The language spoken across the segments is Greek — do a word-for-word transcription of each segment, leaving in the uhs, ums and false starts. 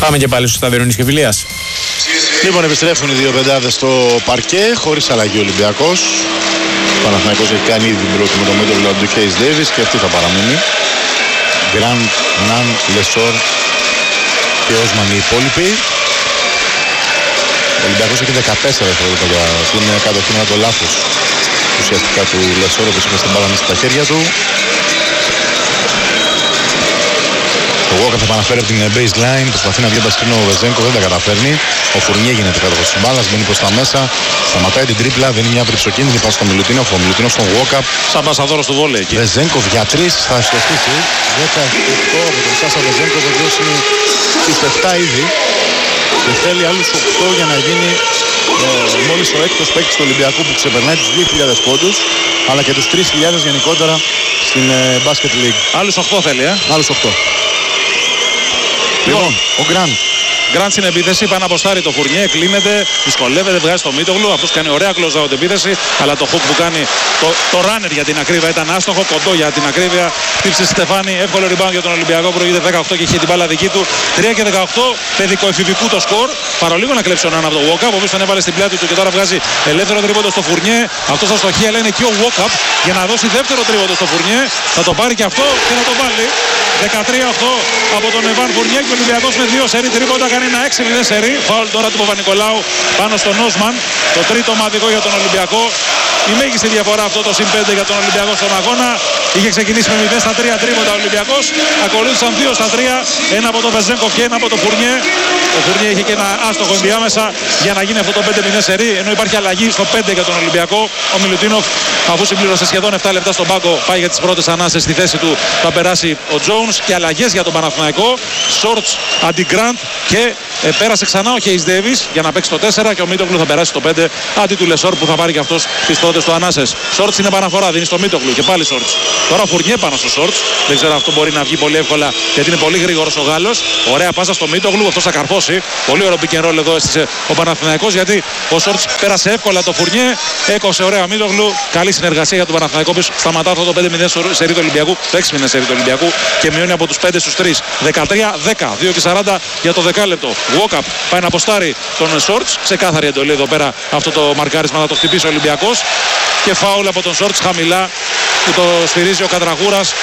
Πάμε και πάλι στο στάδιο Ειρήνης και Φιλίας. Λοιπόν, επιστρέφουν οι δύο πεντάδες στο παρκέ, χωρίς αλλαγή ο Ολυμπιακός. Ο Παναθηναϊκός έχει κάνει ήδη την πρώτη με το μέτωπλο του Χέις Ντέιβις και αυτή θα παραμείνει. Γκραντ, Ναν, Λεσόρ και Όσμαν οι υπόλοιποι. Ο Ολυμπιακός έχει δεκατέσσερα δευτερόλεπτα που είναι κατοχή με το λάθος ουσιαστικά του Λεσόρ, όπως είχε στην μπάλα μέσα στα χέρια του. Ο Walkup θα επαναφέρει από την baseline, προσπαθεί να βγει μπασκίνο ο Βεζένκο, δεν τα καταφέρνει. Ο Φουρνιέ γίνεται κάτοχος της μπάλας, μπαίνει προς τα μέσα, σταματάει την τρίπλα, δίνει μια τριψοκίνητη πάση στο Μιλουτίνοφ, ο Μιλουτίνοφ στον Walkup. Σαν πασαδόρος του βόλεϊ εκεί. Βεζένκοφ για τρεις, θα στοχίσει. δεκαοκτώ από τον Σάσα Βεζένκοφ, ο οποίος είναι στις επτά ήδη. Και θέλει άλλους οκτώ για να γίνει ε, μόλις ο έκτος παίκτης του Ολυμπιακού που ξεπερνάει τους δύο χιλιάδες πόντους, αλλά και τους τρεις χιλιάδες γενικότερα στην ε, Basket League. Άλλους οκτώ θέλει, ε. Άλλους οκτώ. Λοιπόν, ο Γκραντ. Γκραντ στην επίθεση, πάει να αποστάρει το Φουρνιέ, κλείνεται, δυσκολεύεται, βγάζει το Μίτογλου. Αυτός κάνει ωραία close out επίθεση, αλλά το hook που κάνει, το, το runner για την ακρίβεια ήταν άστοχο, κοντό για την ακρίβεια. Χτύπησε Στεφάνη, εύκολο rebound για τον Ολυμπιακό, προηγείται δεκαοκτώ και είχε την μπάλα δική του. τρία και δεκαοκτώ, παιδικοεφηβικού το σκορ. Παρολίγο να κλέψει ο Ναν από το Walkup, ο οποίος τον έβαλε στην πλάτη του και τώρα βγάζει ελεύθερο τρίποντο στο Φουρνιέ. Αυτός θα στοχεί, αλλά είναι εκεί ο Walkup για να δώσει δεύτερο τρίποντο στο Φουρνιέ. Θα το πάρει και αυτό και θα το βάλει. δεκατρία οκτώ από τον Εβάν Φουρνιέ και ο Ολυμπιακός με δύο σερί τρίποντα κάνει ένα έξι μηδέν σερί. Φάουλ τώρα του Παπα-Νικολάου πάνω στον Όσμαν. Το τρίτο ομαδικό για τον Ολυμπιακό. Η μέγιστη διαφορά αυτό το συν πέντε για τον Ολυμπιακό στον αγώνα. Είχε ξεκινήσει με μηδέν στα τρία τρίποντα ο Ολυμπιακός. Ακολούθησαν δύο στα τρία. Ένα από τον Βεζένκοφ και ένα από τον Φουρνιέ. Ο Φουρνιέ είχε και ένα άστοχο ενδιάμεσα για να γίνει αυτό το πέντε μηδέν σερί. Ενώ υπάρχει αλλαγή στο πέντε για τον Ολυμπιακό. Ο Μιλουτίνοφ, αφού συμπλήρωσε σχεδόν επτά λεπτά στον πάγκο, πάει για τις πρώτες ανάσες. Στη θέση του θα περάσει ο Jones και αλλαγές για τον Παναθηναϊκό. Shorts αντι Γκραντ και ε, πέρασε ξανά ο Χέις Ντέιβις για να παίξει το τέσσερα και ο Μίτογλου θα περάσει το πέντε αντί του Λεσόρ που θα πάρει και αυτός τις πρώτες του ανάσες. Shorts είναι επαναφορά, δίνει στο Μίτογλου και πάλι Shorts. Τώρα Φουρνιέ πάνω στο Shorts. Δεν ξέρω αυτό μπορεί να βγει πολύ εύκολα γιατί είναι πολύ γρήγορος ο Γάλλος. Ωραία πάσα στο Μίτογλου, αυτός θα καρφώσει. Πολύ ωραίο pick and roll εδώ έστησε ο Παναθηναϊκός γιατί ο Shorts πέρασε εύκολα το Φουρνιέ. Έκοψε ωραία ο Μίτογλου. Καλή συνεργασία για τον Παναθηναϊκό που σταματά αυτό το πέντε μηδέν σερί του Ολυμπιακού, το έξι μηδέν σερί του Ολυμπιακού και μειώνει από τους πέντε στους τρία. δεκατρία δέκα, δύο και σαράντα για το δεκάλεπτο. Walkup πάει να αποστάρει τον Shorts. Ξεκάθαρη εντολή εδώ πέρα αυτό το μαρκάρισμα να το χτυπήσει ο Ολυμπιακός. Και φάουλ από τον Shorts χαμηλά που το σφυρίζει ο Κατραγούρας.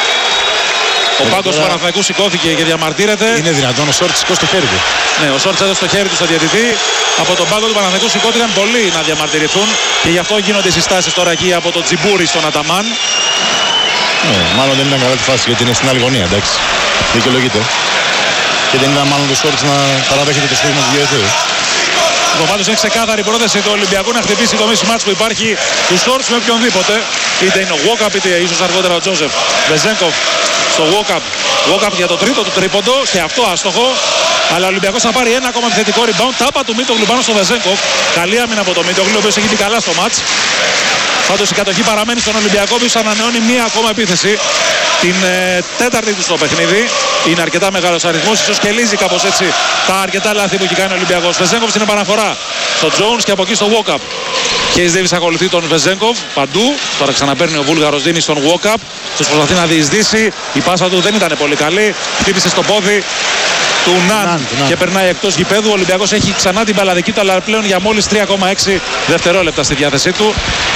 Ο πάγκος του Παναθηναϊκού σηκώθηκε και διαμαρτύρεται. Είναι δυνατόν ο Shorts σηκώσει το χέρι του. Ναι, ο Shorts έδωσε το χέρι του στο διαιτητή. Από τον πάγκο του Παναθηναϊκού σηκώθηκαν πολλοί να διαμαρτυρηθούν και γι' αυτό γίνονται οι συστάσεις τώρα εκεί από τον Τζιμπούρι στον Αταμάν. Ναι, μάλλον δεν ήταν καλά τη φάση γιατί είναι στην άλλη γωνία, εντάξει. Δικαιολογείται. Και δεν ήταν μάλλον το Shorts να παραδέχεται το στίγμα του διαιτητή. Το πάντως είναι ξεκάθαρη πρόθεση του Ολυμπιακού να χτυπήσει το μισή μάτς που υπάρχει του Shorts με οποιονδήποτε. Είτε είναι ο Walkup είτε ίσως αργότερα ο Τζόζεφ. Βεζένκοφ στο Walkup. Walkup για το τρίτο του τρίποντο και αυτό άστοχο. Αλλά ο Ολυμπιακός θα πάρει ένα ακόμα επιθετικό rebound. Τάπα του Μίτογλου πάνω στο Βεζένκοφ. Καλή άμυνα από το Μίτογλου, ο οποίος έχει μπει καλά στο μάτς. Πάντως η κατοχή παραμένει στον Ολυμπιακό, ο οποίος ανανεώνει μία ακόμα επίθεση. Την ε, τέταρτη του στο παιχνίδι. Είναι αρκετά μεγάλος αριθμός. Ίσως και λύζει κάπως έτσι τα αρκετά λάθη που έχει κάνει ο Ολυμπιακός. Βεζένκοφ στην επαναφορά. Στο Jones και από εκεί στο Walkup. Χέις Ντέιβις ακολουθεί τον Βεζένκοφ παντού. Τώρα ξαναπαίρνει ο Βούλγαρος, δίνει στον Walkup. Τους προσπαθεί να διεισδύσει. Η πάσα του δεν ήταν πολύ καλή. Χτύπησε στο πόδι του Ναν και περνάει εκτός γηπέδου. Ο Ολυμπιακός έχει ξανά την μπαλαδική του, αλλά πλέον για μόλις τρία κόμμα έξι δευτερόλεπτα στη διάθεσή του.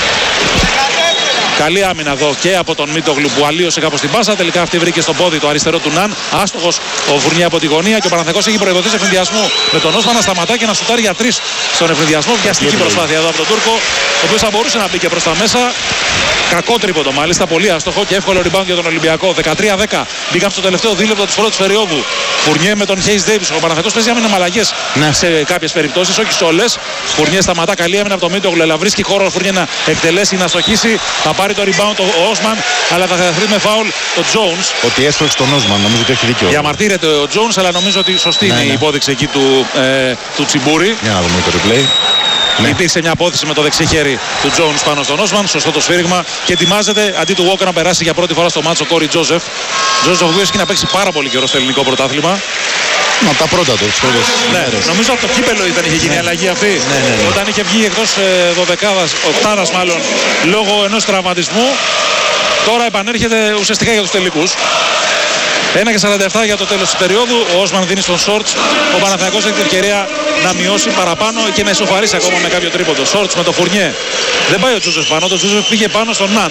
Καλή άμυνα εδώ και από τον Μίτογλου που αλλίωσε κάπως την πάσα. Τελικά αυτή βρήκε στο πόδι το αριστερό του Ναν. Άστοχος ο Φουρνιέ από τη γωνία και ο Παναθηναϊκός έχει προηγηθεί σε ευνηδιασμό με τον Όσμαν να σταματάει και να σουτάρει για τρεις στον ευνηδιασμό. Βιαστική προσπάθεια εδώ από τον Τούρκο, ο οποίος θα μπορούσε να μπει και προς τα μέσα. Κακό τρίποντο μάλιστα, πολύ άστοχο και εύκολο rebound για τον Ολυμπιακό. δεκατρία δέκα. Μπήκαν στο τελευταίο δίλεπτο της πρώτης περίοδου. Φουρνιέ με τον Χέις Ντέιβις. Ο Παναθηναϊκός παίζει άμυνα με αλλαγές ναι. σε κάποιες περιπτώσεις, όχι σε όλες. Φουρνιέ σταματά, καλή άμυνα από τον Μίτογλου, αλλά βρίσκει χώρο ο Φουρνιέ να εκτελέσει, να στοχίσει. Θα πάρει το rebound ο Όσμαν, αλλά θα χρειαστεί με φάουλ ο Jones. Ότι έσπρωξε τον Όσμαν, νομίζω ότι έχει δίκιο. Διαμαρτύρεται ο Jones, αλλά νομίζω ότι σωστή ναι, είναι ναι. η υπόδειξη εκεί του, ε, του Τσιμπούρη. Για να δούμε το replay. Ναι. Υπήρξε μια απόθεση με το δεξί χέρι του Jones πάνω στον Όσμαν. Σωστό το σφύριγμα και ετοιμάζεται αντί του Walker να περάσει για πρώτη φορά στο μάτσο ο Κόρι Τζόζεφ. Τζόζεφ ο οποίος έχει να παίξει πάρα πολύ καιρό στο ελληνικό πρωτάθλημα. Μα τα πρώτα του, τις πρώτες. Ναι, νομίζω από το κύπελο ήταν είχε γίνει η ναι. αλλαγή αυτή. Ναι, ναι, ναι. Όταν είχε βγει εκτός ε, δωδεκάδας, οκτάδας μάλλον, λόγω ενός τραυματισμού. Τώρα επανέρχεται ουσιαστικά για τους τελικούς. ένα και σαράντα επτά για το τέλος της περίοδου. Ο Όσμαν δίνει στον Σόρτς. Ο Παναθηναϊκός έχει την ευκαιρία να μειώσει παραπάνω και να ισοφαρίσει ακόμα με κάποιο τρίποντο. Σόρτς με το Φουρνιέ. Δεν πάει ο Τζούζεφ πάνω. Το Τζούζεφ πήγε πάνω στον Ναν.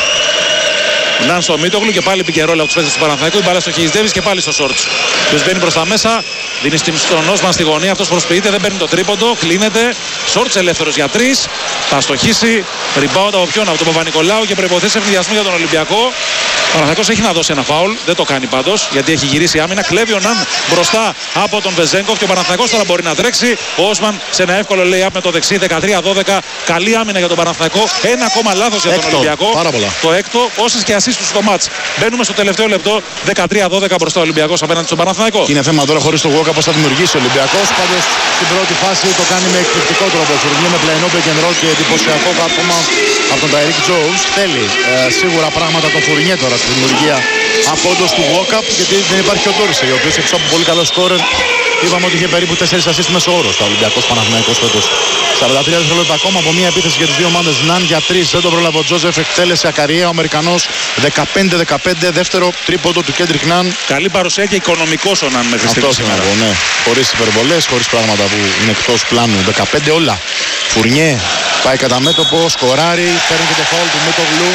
Ναν στο Μίτογλου και πάλι πήγε ρόλο από τους παίκτες του Παναθηναϊκού. Η μπάλα στο Χιζδέβης και πάλι στο Σόρτς. Ποιος μπαίνει προς τα μέσα. Δίνει στον Όσμαν στη γωνία. Αυτός προσποιείται. Δεν παίρνει το τρίποντο. Κλείνεται. Σόρτς ελεύθερος για τρεις. Θα αστοχίσει. Rebound από ποιον? Από τον Παπα-Νικολάου και προϋποθέσεις ευνηδιασμού για τον Ολυμπιακό. Ο Παναθηναϊκός έχει να δώσει ένα φάουλ. Δεν το κάνει πάντως γιατί έχει γυρίσει άμυνα. Κλέβει ο Ναν μπροστά από τον Βεζέγκοφ και ο Παναθηναϊκός τώρα μπορεί να τρέξει. Ο Όσμαν σε ένα εύκολο lay-up με το δεξί. δεκατρία δώδεκα. Καλή άμυνα για τον Παναθηναϊκό. Ένα ακόμα λάθος για τον Έκτο. Ολυμπιακό. Πάρα πολλά. Το έκτο. Όσες και ασίστους στο μάτς. Μπαίνουμε στο τελευταίο λεπτό. δεκατρία δώδεκα μπροστά ο Ολυμπιακός απέναντι στον Παναθηναϊκό. Και είναι θέμα τώρα χωρίς το walk-up πώς θα δημιουργήσει ο Ολυμπιακός. Πάντως στην πρώτη φάση το κάνει με εκπληκτικό τρόπο. Φουρνιέ με πλαϊνό pick and roll και εντυπωσιακό βάθμα από τον Ταϊρίκ Τζόους. Θέλει ε, σίγουρα πράγματα τον Φουρνιέ τώρα στη δημιουργία από όντως του walk-up, γιατί δεν υπάρχει ο Ντόρισεϊ, ο οποίος έξω από πολύ καλό σκόρερ. Είπαμε ότι είχε περίπου τέσσερις ασίστ μέσο όρο στο Ολυμπιακός Παναθηναϊκός φέτος. σαράντα τρία δευτερόλεπτα ακόμα από μια επίθεση για τις δύο ομάδες. Ναν για τρεις, δεν το πρόλαβε ο Τζόζεφ. Εκτέλεσε ακαρία ο Αμερικανός. δεκαπέντε δεκαπέντε, δεύτερο τρίποντο του Κέντρικ Ναν. Καλή παρουσία και οικονομικός ο Ναν μέχρι στιγμή σήμερα. Αυτό ναι. Χωρίς υπερβολές, χωρίς πράγματα που είναι εκτός πλάνου. δεκαπέντε όλα. Φουρνιέ πάει κατά μέτωπο, σκοράρει, παίρνει και το φάουλ του Μίτογλου.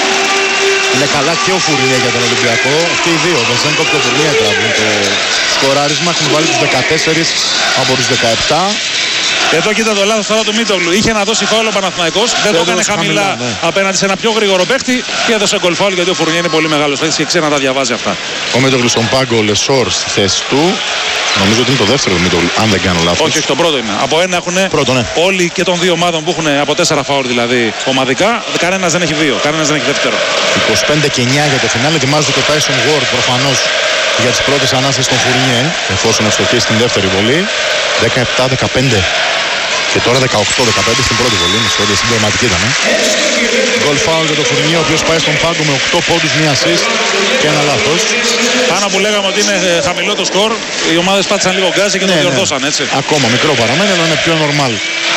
Είναι καλά και ο Φουρνιέ για τον Ολυμπιακό. Αυτοί οι δύο, ο Βεζέγκοφ και ο Φουρνιέ τραβούν το σκοράρισμα. Έχουν βάλει τους δεκατέσσερα από τους δεκαεπτά. Εδώ κοίτα το λάθος τώρα του Μίτογλου. Είχε να δώσει φάουλ ο Παναθηναϊκός. Δεν το έκανε χαμηλά, χαμηλά ναι. απέναντι σε ένα πιο γρήγορο παίχτη και έδωσε γκολ φάουλ γιατί ο Φουρνιέ είναι πολύ μεγάλος παίχτης και ξέρει να τα διαβάζει αυτά. Ο Μίτογλου στον πάγκο, ο Λεσόρ στη θέση του. Νομίζω ότι είναι το δεύτερο Μίτογλου, αν δεν κάνω λάθος. Όχι, όχι, το πρώτο είναι. Από ένα έχουν πρώτο, ναι. όλοι και των δύο ομάδων που έχουν από τέσσερα φάουλ δηλαδή ομαδικά. Κανένας δεν έχει δύο, κανένας δεν έχει δεύτερο. είκοσι πέντε και εννιά για το φινάλε. Ετοιμάζεται και ο Tyson Ward προφανώς για τις πρώτες ανάστασεις των Φουρνιέ, εφόσον ευστοχίσει την δεύτερη βολή. δεκαεπτά δεκαπέντε. Και τώρα δεκαοκτώ δεκαπέντε στην πρώτη βολή. Με συγχωρείτε, στην τερματική ήταν. Γκολ φάουλ για τον Φουρνιέ, ο οποίος πάει στον πάγκο με οκτώ πόντους, μία assist και ένα λάθος. Πάνω που λέγαμε ότι είναι χαμηλό το σκορ, οι ομάδες πάτησαν λίγο γκάζι και ναι, το διορθώσαν έτσι. Ακόμα μικρό παραμένει, αλλά είναι πιο normal.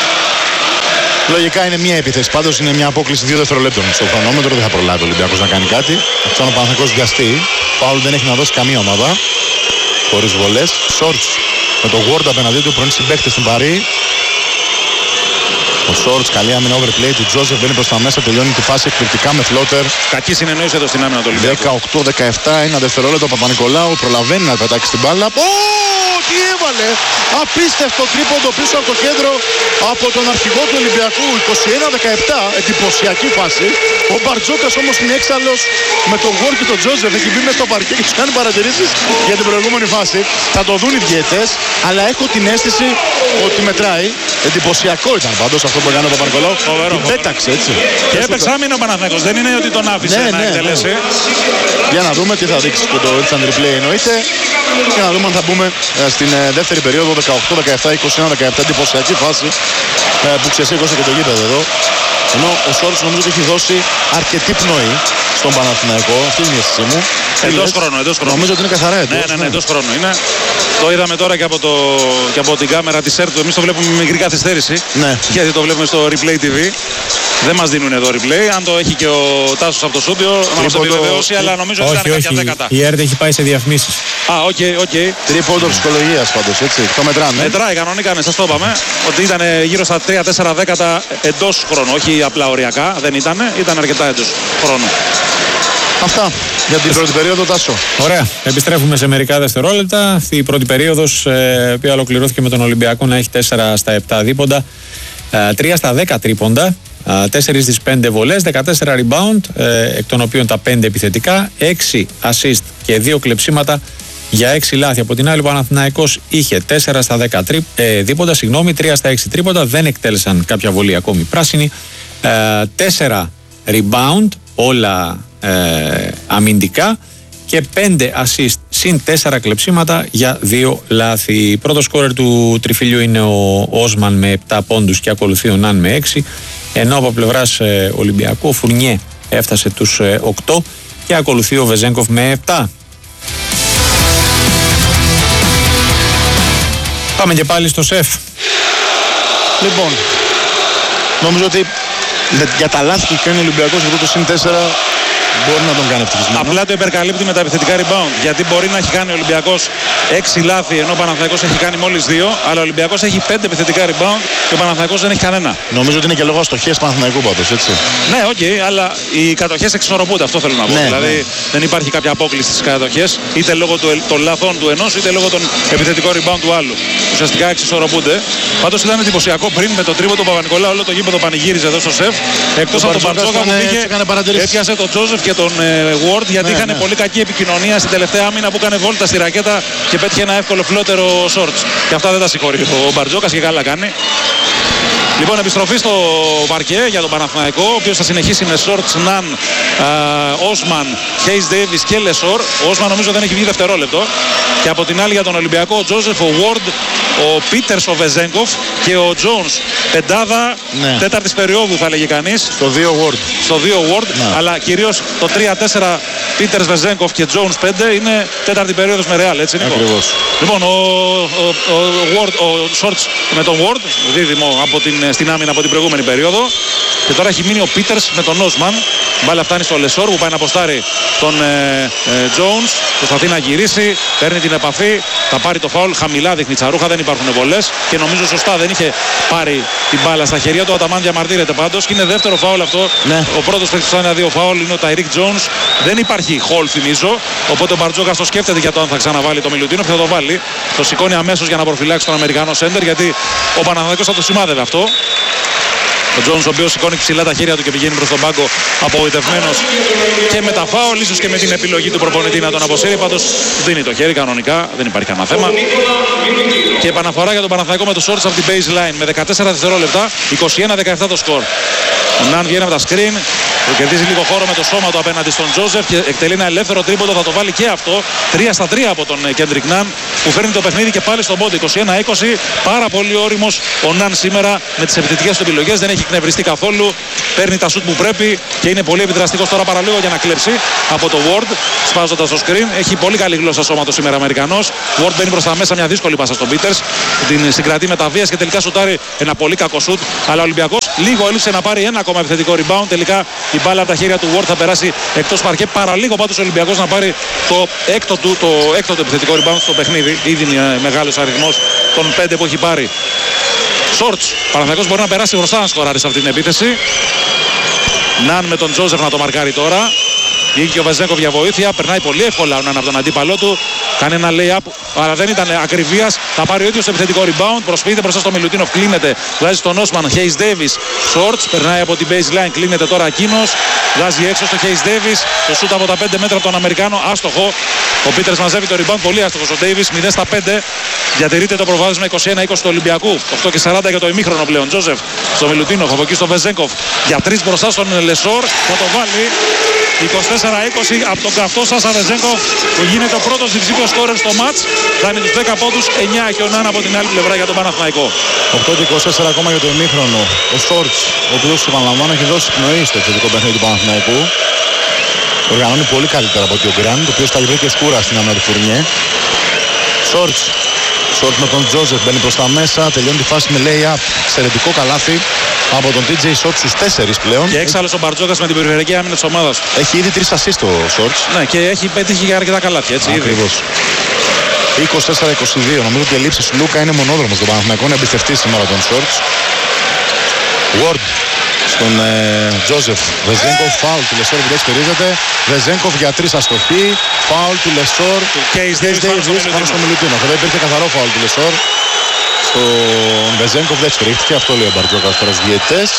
Λογικά είναι μία επίθεση. Πάντως είναι μια απόκληση δύο δευτερολέπτων στο χρονόμετρο. Δεν θα προλάβει ο Ολυμπιακός να κάνει κάτι. Αυτό ο Παναθηναϊκός βιαστεί. Φάουλ δεν έχει να δώσει καμία ομάδα. Χωρίς βολές. Σόρτς με το Ward απέναντί του, πρώην συμπαίκτης στην Παρί. Ο Σόρτς, καλή άμυνα overplay του Τζόζεφ, μπαίνει προς τα μέσα, τελειώνει τη φάση εκπληκτικά με φλότερ. Κακή συνεννόηση εδώ στην άμυνα του Ολυμπιακού. δεκαοκτώ δεκαεπτά, ένα δευτερόλεπτο ο Παπα-Νικολάου προλαβαίνει να πετάξει την μπάλα. Ω, τι έβαλε! Απίστευτο τρίποντο πίσω από το κέντρο από τον αρχηγό του Ολυμπιακού. είκοσι ένα δεκαεπτά, εντυπωσιακή φάση. Ο Μπαρτζόκας όμως είναι έξαλλος με τον Ward και τον Τζόζεφ. Έχει μπει μέσα στο παρκέ και τους κάνει παρατηρήσεις για την προηγούμενη φάση. Θα το δουν οι διαιτές, αλλά έχω την αίσθηση ότι μετράει. Εντυπωσιακό ήταν πάντως αυτό που έκανε ο Παπα-Νικολάου. Την πέταξε έτσι. Και έπαιξε άμυνα ο Παναθηναϊκός. Δεν είναι ότι τον άφησε ναι, να ναι, εκτελέσει. Ναι. Για να δούμε τι θα δείξει και το instant replay εννοείται. Και να δούμε αν θα μπούμε ε, στην ε, δεύτερη περίοδο δεκαοκτώ δεκαεπτά, είκοσι ένα δεκαεπτά. Εντυπωσιακή φάση ε, που ξεσήκωσε και το γήπεδο εδώ. Ενώ ο Σόρτς νομίζω ότι έχει δώσει αρκετή πνοή στον Παναθηναϊκό. Αυτή είναι η αίσθησή μου. Εντός χρόνου, εντός χρόνου. Νομίζω ότι είναι καθαρά εντός. Ναι, ναι, ναι, εντός χρόνου είναι. Το είδαμε τώρα και από, το, και από την κάμερα της ΕΡΤ. Εμείς το βλέπουμε με μικρή καθυστέρηση. Ναι. Γιατί το βλέπουμε στο Replay τι βι. Δεν μας δίνουν εδώ replay. Αν το έχει και ο Τάσος από το στούντιο να μας επιβεβαιώσει, αλλά νομίζω ότι ήταν κάποια δέκατα. Η ΕΡΤ έχει πάει σε διαφημίσεις. Α, οκ, okay, οκ. Okay. Τρίποντο ψυχολογίας πάντως, έτσι. Το μετράνε. Μετράει κανονικά, ναι, σας το είπαμε. Ότι ήταν γύρω στα τρία τέσσερα δέκατα εντός χρόνου. Όχι απλά οριακά, δεν ήταν. Ήταν αρκετά εντός χρόνου. Αυτά για την πρώτη περίοδο, Τάσο. Ωραία. Επιστρέφουμε σε μερικά δευτερόλεπτα. Αυτή η πρώτη περίοδος, ε, που ολοκληρώθηκε με τον Ολυμπιακό να έχει τέσσερα στα επτά δίποντα, ε, τρία στα δέκα τρίποντα, ε, τέσσερα στις πέντε βολές, δεκατέσσερα rebound, ε, εκ των οποίων τα πέντε επιθετικά, έξι assist και δύο κλεψίματα για έξι λάθη. Από την άλλη, ο Παναθηναϊκός είχε τέσσερα στα δέκα τρί, ε, δίποντα, συγγνώμη, τρία στα έξι τρίποντα, δεν εκτέλεσαν κάποια βολή ακόμη πράσινη, ε, τέσσερα rebound, όλα ε, αμυντικά, και πέντε assist συν τέσσερα κλεψίματα για δύο λάθη. Πρώτο σκόρερ του τριφύλιου είναι ο Όσμαν με επτά πόντους και ακολουθεί ο Ναν με έξι, ενώ από πλευράς ε, Ολυμπιακού ο Φουρνιέ έφτασε τους ε, οκτώ και ακολουθεί ο Βεζέγκοφ με επτά. Πάμε και πάλι στο ΣΕΦ. Λοιπόν, νομίζω ότι για τα λάθη που κάνει ο Ολυμπιακός αυτό το συν τέσσερα μπορεί να τον κάνει ευτυχισμένο. Απλά το υπερκαλύπτει με τα επιθετικά rebound. Γιατί μπορεί να έχει κάνει ο Ολυμπιακός έξι λάθη ενώ ο Παναθηναϊκός έχει κάνει μόλις δύο. Αλλά ο Ολυμπιακός έχει πέντε επιθετικά rebound και ο Παναθηναϊκός δεν έχει κανένα. Νομίζω ότι είναι και λόγω αστοχίας Παναθηναϊκού πάντως, έτσι. Ναι, οκ, okay, αλλά οι κατοχές εξισορροπούνται. Αυτό θέλω να πω. Ναι, δηλαδή ναι. δεν υπάρχει κάποια απόκληση στις κατοχές είτε λόγω του, των λαθών του ενός είτε λόγω των επιθετικών rebound του άλλου. Ουσιαστικά εξισορροπούνται. Πάντως ήταν εντυπωσιακό πριν με το τρίπο του Παπα-Νικολάου. Όλο το γήπεδο πανηγύριζε εδώ στο σεφ. Εκτός από τον Μπαρτζόκα που πήγε, έπιασε τον Τζόζεφ και τον ε, Ward γιατί ναι, είχαν ναι. πολύ κακή επικοινωνία στην τελευταία άμυνα που έκανε βόλτα στη ρακέτα και πέτυχε ένα εύκολο φλότερο shorts. Και αυτά δεν τα συγχωρεί ο Μπαρτζόκας και καλά κάνει. Λοιπόν, επιστροφή στο παρκέ για τον Παναθηναϊκό, ο οποίος θα συνεχίσει με Shorts, Ναν, Όσμαν, Χέις Ντέιβις και Λεσόρ. Ο Όσμαν νομίζω δεν έχει βγει δευτερόλεπτο. Και από την άλλη για τον Ολυμπιακό, ο Τζόζεφ, ο Ward, ο Πίτερς, ο Βεζέγκοφ και ο Τζόνς. Πεντάδα ναι. τέταρτης περίοδου θα λέγει κανείς. Στο δύο Ward. Στο δύο Ward, ναι. αλλά κυρίως το τρία τέσσερα Πίτερς, Βεζέγκοφ και Τζόνς πέντε είναι τέταρτη περίοδος με Ρεάλ, έτσι Νίκο. Ακριβώς. Λοιπόν, ο, ο, ο, Ward, ο Shorts με τον Ward, δίδυμο από την στην άμυνα από την προηγούμενη περίοδο. Και τώρα έχει μείνει ο Πίτερς με τον Όσμαν. Μπάλα φτάνει στο Λεσόρ που πάει να αποστάρει τον Τζόουνς. Ε, ε, Προσπαθεί να γυρίσει, παίρνει την επαφή, θα πάρει το φάουλ. Χαμηλά δείχνει τσαρούχα, δεν υπάρχουν βολές. Και νομίζω σωστά δεν είχε πάρει την μπάλα στα χέρια του. Ο Αταμάν διαμαρτύρεται πάντως. Και είναι δεύτερο φάουλ αυτό. Ναι. Ο πρώτος παίκτης που θα είναι δύο φάουλ είναι ο Ταϊρίκ Τζόουνς. Δεν υπάρχει χολ, θυμίζω. Οπότε ο Μπαρτζόκας το σκέφτεται για το αν θα ξαναβάλει το Μιλουτίνο και θα το βάλει. Το σηκώνει αμέσως για να προφυλάξει τον Αμερικανό σέντερ γιατί ο Παναθηναϊκός θα το σημάδευε αυτό. Ο Τζόνς ο οποίος σηκώνει ψηλά τα χέρια του και πηγαίνει προς τον πάγκο απογοητευμένος και με τα φάουλ, ίσως και με την επιλογή του προπονητή να τον αποσύρει. Πάντως δίνει το χέρι κανονικά, δεν υπάρχει κανένα θέμα. Και επαναφορά για τον Παναθηναϊκό με το Shorts από την baseline με δεκατέσσερα δευτερόλεπτα, είκοσι ένα δεκαεπτά το σκορ. Ο Ναν βγαίνει από τα screen, το κερδίζει λίγο χώρο με το σώμα του απέναντι στον Τζόζεφ και εκτελεί ένα ελεύθερο τρίποντο, θα το βάλει και αυτό. τρία στα τρία από τον Κέντρικ Ναν που φέρνει το παιχνίδι και πάλι στον πόντο. είκοσι ένα είκοσι, πάρα πολύ όριμος ο Ναν σήμερα με τις επιθετικές του επιλογές, δεν έχει εκνευριστεί καθόλου. Παίρνει τα σουτ που πρέπει και είναι πολύ επιδραστικός τώρα παραλίγο για να κλέψει από το Ward, σπάζοντας το screen. Έχει πολύ καλή γλώσσα σώματος σήμερα Αμερικανός. Ward μπαίνει προς τα μέσα, μια δύσκολη πάσα στον Πίτερς. Την συγκρατεί με τα βίας και τελικά σουτάρει ένα πολύ κακό σουτ. Αλλά ο Ολυμπιακός λίγο έλειψε να πάρει ένα ακόμα επιθετικό rebound. Τελικά η μπάλα από τα χέρια του Ward θα περάσει εκτός παρκέ. Παραλίγο πάντως ο Ολυμπιακός να πάρει το έκτο του, το έκτο του επιθετικό rebound στο παιχνίδι. Ήδη είναι μεγάλος αριθμός των πέντε που έχει πάρει. Shorts. Παναθηναϊκός μπορεί να περάσει μπροστά να σκοράρει σε αυτή την επίθεση. Ναν με τον Τζόζεφ να το μαρκάρει τώρα. Βγήκε και ο Βεζέγκοφ για βοήθεια. Περνάει πολύ εύκολα ο Ναν από τον αντίπαλό του. Κάνει ένα lay-up, αλλά δεν ήταν ακριβίας. Θα πάρει ο ίδιος το επιθετικό rebound. Προσποιείται μπροστά στο Μιλουτίνοφ. Κλείνεται. Βγάζει στον Όσμαν. Χέις Ντέιβις. Shorts. Περνάει από την baseline. Κλείνεται τώρα εκείνος. Βγάζει έξω στο Χέις Ντέιβις. Το σούτ από τα πέντε μέτρα από τον Αμερικάνο. Άστοχο. Ο Πίτερς μαζεύει το rebound. Πολύ άστοχος ο Ντέιβις. μηδέν στα πέντε. Διατηρείται το προβάδισμα είκοσι ένα είκοσι του Ολυμπιακού. οκτώ και σαράντα για το ημίχρονο πλέον. Τζόζεφ στο Μιλουτίνοφ. Από εκεί στο Βεζέγκοφ. Για τρεις μπροστά στον Λεσόρ. Θα το βάλει. είκοσι τέσσερα είκοσι από τον καυτό Σάσα Βεζέγκοφ που γίνεται ο πρώτος διψήφιος σκόρερ στο μάτς. Κάνει τους δέκα πόντους, εννιά και ο Ναν από την άλλη πλευρά για τον Παναθηναϊκό. οκτώ και είκοσι τέσσερα ακόμα για το ημίχρονο. Ο Shorts, ο οποίος επαναλαμβάνω έχει δώσει πνοή στο εξαιρετικό παιχνίδι του Παναθηναϊκού. Οργανώνει πολύ καλύτερα από ότι ο Γκραντ, ο οποίος τα βρήκε σκούρα στην άμυνα του Φουρνιέ. Shorts. Shorts με τον Τζόζεφ μπαίνει προς τα μέσα, τελειώνει τη φάση με lay-up. Εξαιρετικό καλάθι από τον τι τζέι Shorts στους τέσσερις πλέον. Και έξαλλος ο Μπαρτζόκας με την περιφερειακή άμυνα της ομάδας. Έχει ήδη τρεις assist ο Shorts. Ναι, και έχει πετύχει και αρκετά καλάθια, έτσι. Ακριβώς. είκοσι τέσσερα είκοσι δύο. Νομίζω ότι η ελλείψη του Λούκα είναι μονόδρομος στον Παναθηναϊκό να εμπιστευτεί σήμερα τον Shorts. Ward στον Τζόζεφ. Βεζέγκοφ, φάουλ του Λεσόρ που δεν σφυρίζεται. Βεζέγκοφ για τρεις αστοχή. Φάουλ του Λεσόρ. Και η Ντέιβις πάνω στο Μιλουτίνοφ. Εδώ υπήρχε καθαρό φάουλ του Λεσόρ. Στον Βεζέγκοφ δεν σφυρίχθηκε. Αυτό λέει ο Μπαρτζόκας τώρα στους διαιτητές.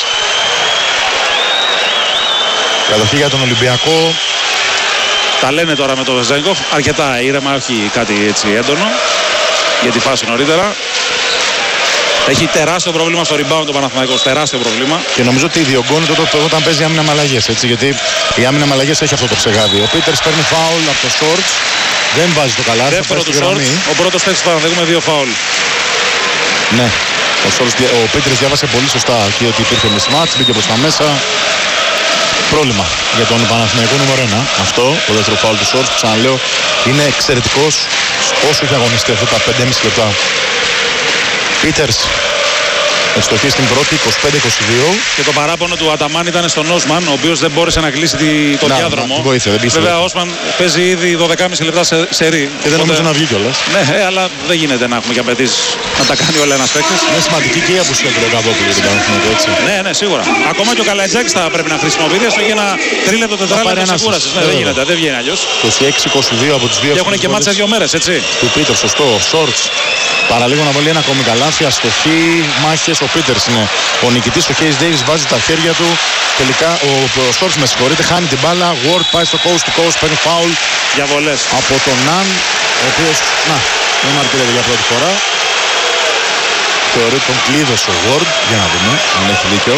Κατοχή για τον Ολυμπιακό. Τα λένε τώρα με τον Βεζέγκοφ. Αρκετά ήρεμα, όχι κάτι έτσι έντονο. Για τη φάση νωρίτερα. Έχει τεράστιο πρόβλημα στο rebound ο Παναθηναϊκός, τεράστιο πρόβλημα. Και νομίζω ότι διωγγώνει τότε όταν παίζει άμυνα με αλλαγές, έτσι, γιατί η άμυνα με αλλαγές έχει αυτό το ψεγάδι. Ο Πίτερς παίρνει φάουλ από το Shorts, δεν βάζει το καλάθι. Δεύτερο του Shorts, ο πρώτος παίκτης του Παναθηναϊκού με δύο φάουλ. Ναι, ο, Shorts, ο Πίτερς διάβασε πολύ σωστά εκεί ότι υπήρχε mismatch, μπήκε προς τα μέσα. Πρόβλημα για τον Παναθηναϊκό νούμερο ένα. Αυτό, το δεύτερο φάουλ του Shorts, που ξαναλέω, είναι εξαιρετικός όσο έχει αγωνιστεί αυτά τα πέντε και μισό λεπτά. Πίτερς Ευστοχή στην πρώτη, είκοσι πέντε είκοσι δύο. Και το παράπονο του Αταμάν ήταν στον Όσμαν, ο οποίος δεν μπόρεσε να κλείσει το να, διάδρομο. Να, βοήθεια, δεν Βέβαια, ο Όσμαν παίζει ήδη δώδεκα και μισή λεπτά σε, σε ρί. Και οπότε... δεν νομίζω να βγει κιόλας. Ναι, ε, αλλά δεν γίνεται να έχουμε και απαιτήσεις να τα κάνει όλα ένας παίκτης. Είναι σημαντική και η απουσία του Λοκαδόπουλου για τον Παναθηναϊκό, έτσι. Ναι, ναι, σίγουρα. Ακόμα και ο Καλατζάκης θα πρέπει να χρησιμοποιηθεί, έστω και ένα τρίλεπτο τετράλεπτο ξεκούρασης. Ναι, δεν γίνεται, δεν βγαίνει αλλιώς. είκοσι έξι είκοσι δύο από τις δύο. Και έχουν και μάτσα δύο μέρες, έτσι. Του Πίτερ, σωστό. Σόρτς. Παραλίγο να βάλει ένα ακόμη καλάθι, αστοχή, μάχες. Ο Πίτερς είναι ο νικητής. Ο Χέις Ντέιβις βάζει τα χέρια του. Τελικά ο, ο Σόρτς, με συγχωρείτε, χάνει την μπάλα. Ward πάει στο coast to coast, παίρνει φάουλ. Για βολές. Από τον Ναν, ο οποίος, να, δεν μαρτύρεται για πρώτη φορά. Θεωρεί τον κλείδωσε ο Ward. Για να δούμε αν έχει δίκιο.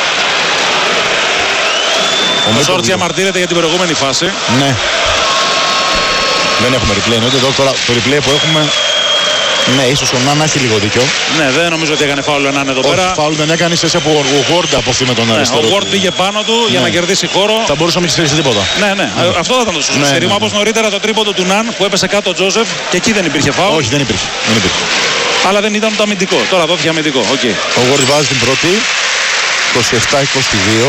Ο, ο Σόρτς διαμαρτύρεται για την προηγούμενη φάση. Ναι. Δεν έχουμε replay, εννοείται εδώ τώρα το replay που έχουμε. Ναι, ίσως ο Ναν έχει λίγο δίκιο. Ναι, δεν νομίζω ότι έκανε φάουλ ο Ναν εδώ Όχι, πέρα. Όχι, φάουλ δεν έκανε, είσαι από ο Ward αποθεί με τον αριστερό. Ναι, ο Ward πήγε πάνω του ναι. για να κερδίσει χώρο. Θα μπορούσε να μην στηρίξει τίποτα. Ναι, ναι, ναι. Αυτό θα ήταν το σωστό. Ναι, ναι, ναι. Όπως νωρίτερα το τρίποντο του Ναν που έπεσε κάτω ο Τζόζεφ και εκεί δεν υπήρχε φάουλ. Όχι, δεν υπήρχε. Δεν υπήρχε. Αλλά δεν ήταν το αμυντικό. Τώρα δόθηκε αμυντικό. Okay. Ο Ward βάζει την πρώτη. είκοσι επτά είκοσι δύο.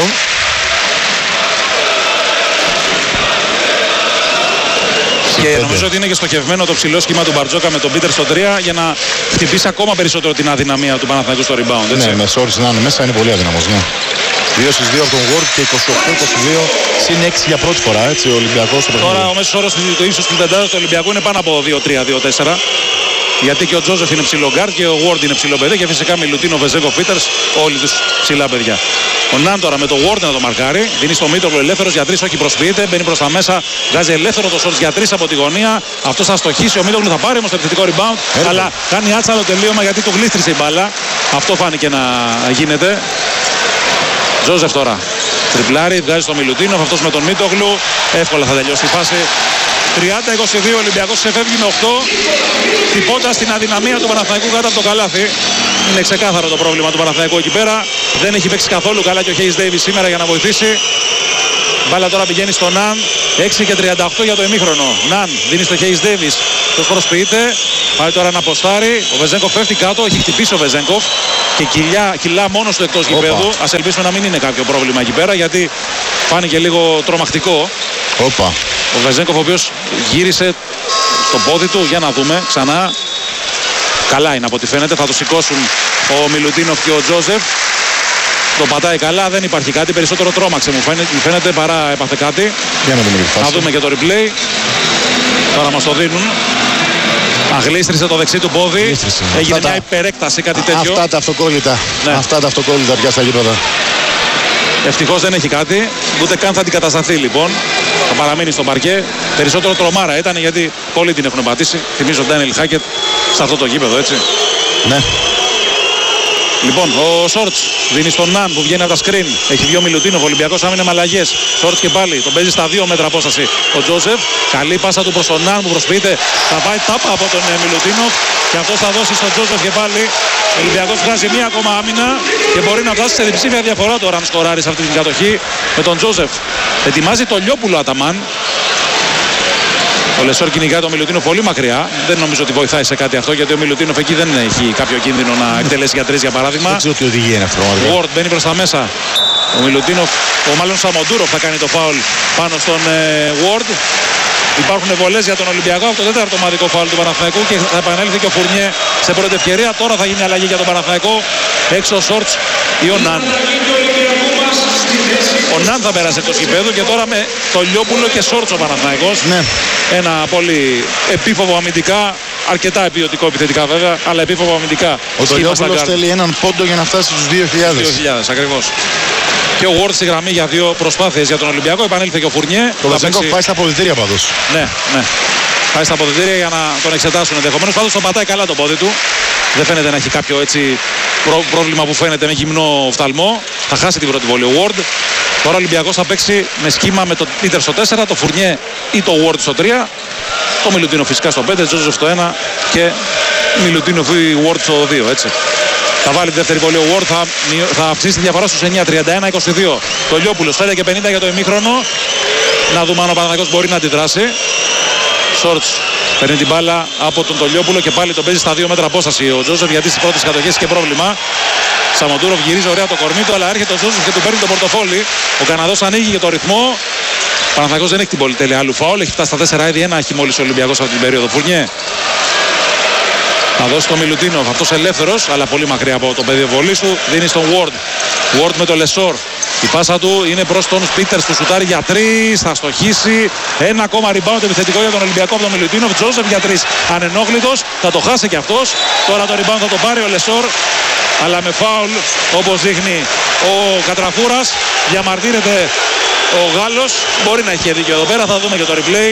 Και νομίζω ότι είναι και στοχευμένο το ψηλό σχήμα του Μπαρτζόκα με τον Πίτερ στο τρία για να χτυπήσει ακόμα περισσότερο την αδυναμία του Παναθηναϊκού στο rebound. Έτσι. Ναι, με Σόρτς να είναι μέσα είναι πολύ αδυναμός. Ναι. δύο στις δύο από τον Ward και είκοσι οκτώ είκοσι δύο συν έξι για πρώτη φορά. Έτσι, ο Ολυμπιακός. Τώρα ο μέσος όρος του ίσως του πεντάδας του Ολυμπιακού είναι πάνω από δύο τρία δύο τέσσερα. Γιατί και ο Τζόζεφ είναι ψηλό γκάρτ και ο Ward είναι ψηλό παιδί και φυσικά Μιλουτίνο, Βεζέγκο, Πίτερς, όλοι τους ψηλά παιδιά. Ο Ναν τώρα με το Ward να το μαρκάρει, δίνει στο Μίτογλου ελεύθερος για τρεις, όχι προσποιείται, μπαίνει προς τα μέσα, βγάζει ελεύθερο το Σόρτς για τρεις από τη γωνία. Αυτό θα στοχίσει, ο Μίτογλου θα πάρει όμως το επιθετικό rebound, Έρχε. αλλά κάνει άτσαλο τελείωμα γιατί του γλίστρισε η μπάλα. Αυτό φάνηκε να γίνεται. Τζόζεφ τώρα τριπλάρει, βγάζει στο Μιλουτίνο, αυτός με τον Μίτογλου, εύκολα θα τελειώσει τη φάση. τριάντα είκοσι δύο, ο Ολυμπιακός ξεφεύγει με οκτώ, τυπώντας την αδυναμία του Παναθηναϊκού κάτω από το καλάθι. Είναι ξεκάθαρο το πρόβλημα του Παναθηναϊκού εκεί πέρα. Δεν έχει παίξει καθόλου καλά και ο Χέις Ντέιβις σήμερα για να βοηθήσει. Μπάλα τώρα πηγαίνει στο Ναν, έξι και τριάντα οκτώ για το ημίχρονο. Ναν δίνει στο Χέις Ντέιβις, το προσποιείται. Πάει τώρα να αποστάρει. Ο Βεζέγκοφ πέφτει κάτω, έχει χτυπήσει ο Βεζέγκοφ και κιλιά, κιλά μόνος του εκτός γηπέδου. Ας ελπίσουμε να μην είναι κάποιο πρόβλημα εκεί πέρα γιατί φάνηκε λίγο τρομακτικό. Όπα. Ο Βεζέγκοφ ο οποίος γύρισε το πόδι του, για να δούμε ξανά. Καλά είναι από ό,τι φαίνεται, θα το σηκώσουν ο Μιλουτίνοφ και ο Τζόζεφ. Το πατάει καλά, δεν υπάρχει κάτι, περισσότερο τρόμαξε μου φαίνεται, μου φαίνεται παρά έπαθε κάτι. Για να δούμε, να δούμε και το replay. Τώρα μας το δίνουν. Αγλίστρισε το δεξί του πόδι. Γλίστρισε. Έγινε Αυτά μια τα... υπερέκταση, κάτι τέτοιο. Αυτά τα αυτοκόλλητα. Ναι. Αυτά τα αυτοκόλλητα πια στα γήπεδα. Ευτυχώς δεν έχει κάτι, ούτε καν θα αντικατασταθεί λοιπόν. Θα παραμείνει στο παρκέ. Περισσότερο τρομάρα ήταν γιατί πολλοί την έχουν πατήσει. Θυμίζω Ντάνιελ Χάκετ σε αυτό το γήπεδο, έτσι. Ναι. Λοιπόν, ο Σόρτς δίνει στον Ναν που βγαίνει από τα σκριν. Έχει δύο Μιλουτίνοφ, ο Ολυμπιακός άμυνε με αλλαγές. Σόρτς και πάλι, τον παίζει στα δύο μέτρα απόσταση ο Τζόζεφ. Καλή πάσα του προς τον Ναν που προσποιείται. Θα πάει τάπα από τον Μιλουτίνοφ και αυτός θα δώσει στον Τζόζεφ και πάλι. Ο Ολυμπιακός βγάζει μία ακόμα άμυνα και μπορεί να φτάσει σε διψήφια διαφορά τώρα αν σκοράρει σε αυτή την κατοχή με τον Τζόζεφ. Ετοιμάζει το Λιόπουλο Αταμάν. Ο Λεσόρ κυνηγάει τον Μιλουτίνοφ πολύ μακριά. Δεν νομίζω ότι βοηθάει σε κάτι αυτό γιατί ο Μιλουτίνοφ εκεί δεν έχει κάποιο κίνδυνο να εκτελέσει για τρεις για παράδειγμα. Δεν ξέρω τι οδηγία είναι αυτό. Ο Ward μπαίνει προς τα μέσα. Ο Μιλουτίνοφ, ο μάλλον Σαμοντούροφ θα κάνει το φάουλ πάνω στον ε, Ward. Υπάρχουν βολές για τον Ολυμπιακό από το τέταρτο ομαδικό φάουλ του Παναθηναϊκού και θα επανέλθει και ο Φουρνιέ σε πρώτη ευκαιρία. Τώρα θα γίνει αλλαγή για τον Παναθηναϊκό. Έξω ο Σόρτς ή ο Ναν. Ο Ναν θα πέρασε εκτός γηπέδου και τώρα με το Λιόπουλο και Σόρτς ο Παναθηναϊκός. Ναι. Ένα πολύ επίφοβο αμυντικά, αρκετά ποιοτικό επιθετικά βέβαια, αλλά επίφοβο αμυντικά. Ο Τολιόπουλος θέλει έναν πόντο για να φτάσει στους δύο χιλιάδες. δύο χιλιάδες ακριβώς. Και ο Ward στη γραμμή για δύο προσπάθειες για τον Ολυμπιακό. Επανήλθε και ο Φουρνιέ. Το Βεζέγκοφ πάει στα αποδυτήρια πάντως. Ναι, ναι. Πάει στα αποδυτήρια για να τον εξετάσουν ενδεχομένως. Πάντως τον πατάει καλά το πόδι του. Δεν φαίνεται να έχει κάποιο έτσι προ- πρόβλημα που φαίνεται με γυμνό οφθαλμό. Θα χάσει την πρώτη βολή ο Ward. Τώρα ο Ολυμπιακός θα παίξει με σχήμα με τον Πίτερ στο τέσσερα, το Φουρνιέ ή το Ward στο τρία. Το Μιλουτίνο φυσικά στο πέντε, Τζόζεφ στο ένα και Μιλουτίνο ή Ward στο δύο, έτσι. Θα βάλει τη δεύτερη βολή ο Ward, θα, θα αυξήσει τη διαφορά στους εννιά, τριάντα ένα είκοσι δύο. Το Λιόπουλος πέντε και πενήντα για το ημίχρονο. Να δούμε αν ο Παναθηναϊκός μπορεί να αντιδράσει. Σόρτς παίρνει την μπάλα από τον Τολιόπουλο και πάλι τον παίζει στα δύο μέτρα απόσταση ο Τζόζεφ γιατί στις πρώτες κατοχές είχε πρόβλημα. Σαμοντούροφ γυρίζει ωραία το κορμί του, αλλά έρχεται ο Τζόζεφ και του παίρνει το πορτοφόλι. Ο Καναδός ανοίγει για το ρυθμό. Ο Παναθηναϊκός δεν έχει την πολυτέλεια άλλου φάουλ. Έχει φτάσει στα τέσσερα ήδη, ένα έχει μόλις ο Ολυμπιακός αυτή την περίοδο. Φουρνιέ. Θα δώσει το Μιλουτίνοφ, αυτός ελεύθερος, αλλά πολύ μακριά από το πεδίο βολής του. Δίνει στον Ward. Ward με το Λεσόρ. Η πάσα του είναι προς τον Πίτερς που σουτάρει για τρεις. Θα στοχίσει. Ένα ακόμα rebound επιθετικό για τον Ολυμπιακό από τον Μιλουτίνοφ. Τζόζεφ για τρεις. Ανενόχλητος. Θα το χάσει και αυτός. Τώρα το rebound θα το πάρει ο Λεσόρ. Αλλά με φάουλ, όπως δείχνει ο Κατραφούρας. Διαμαρτύρεται ο Γάλλος. Μπορεί να έχει δίκιο εδώ πέρα. Θα δούμε και το replay.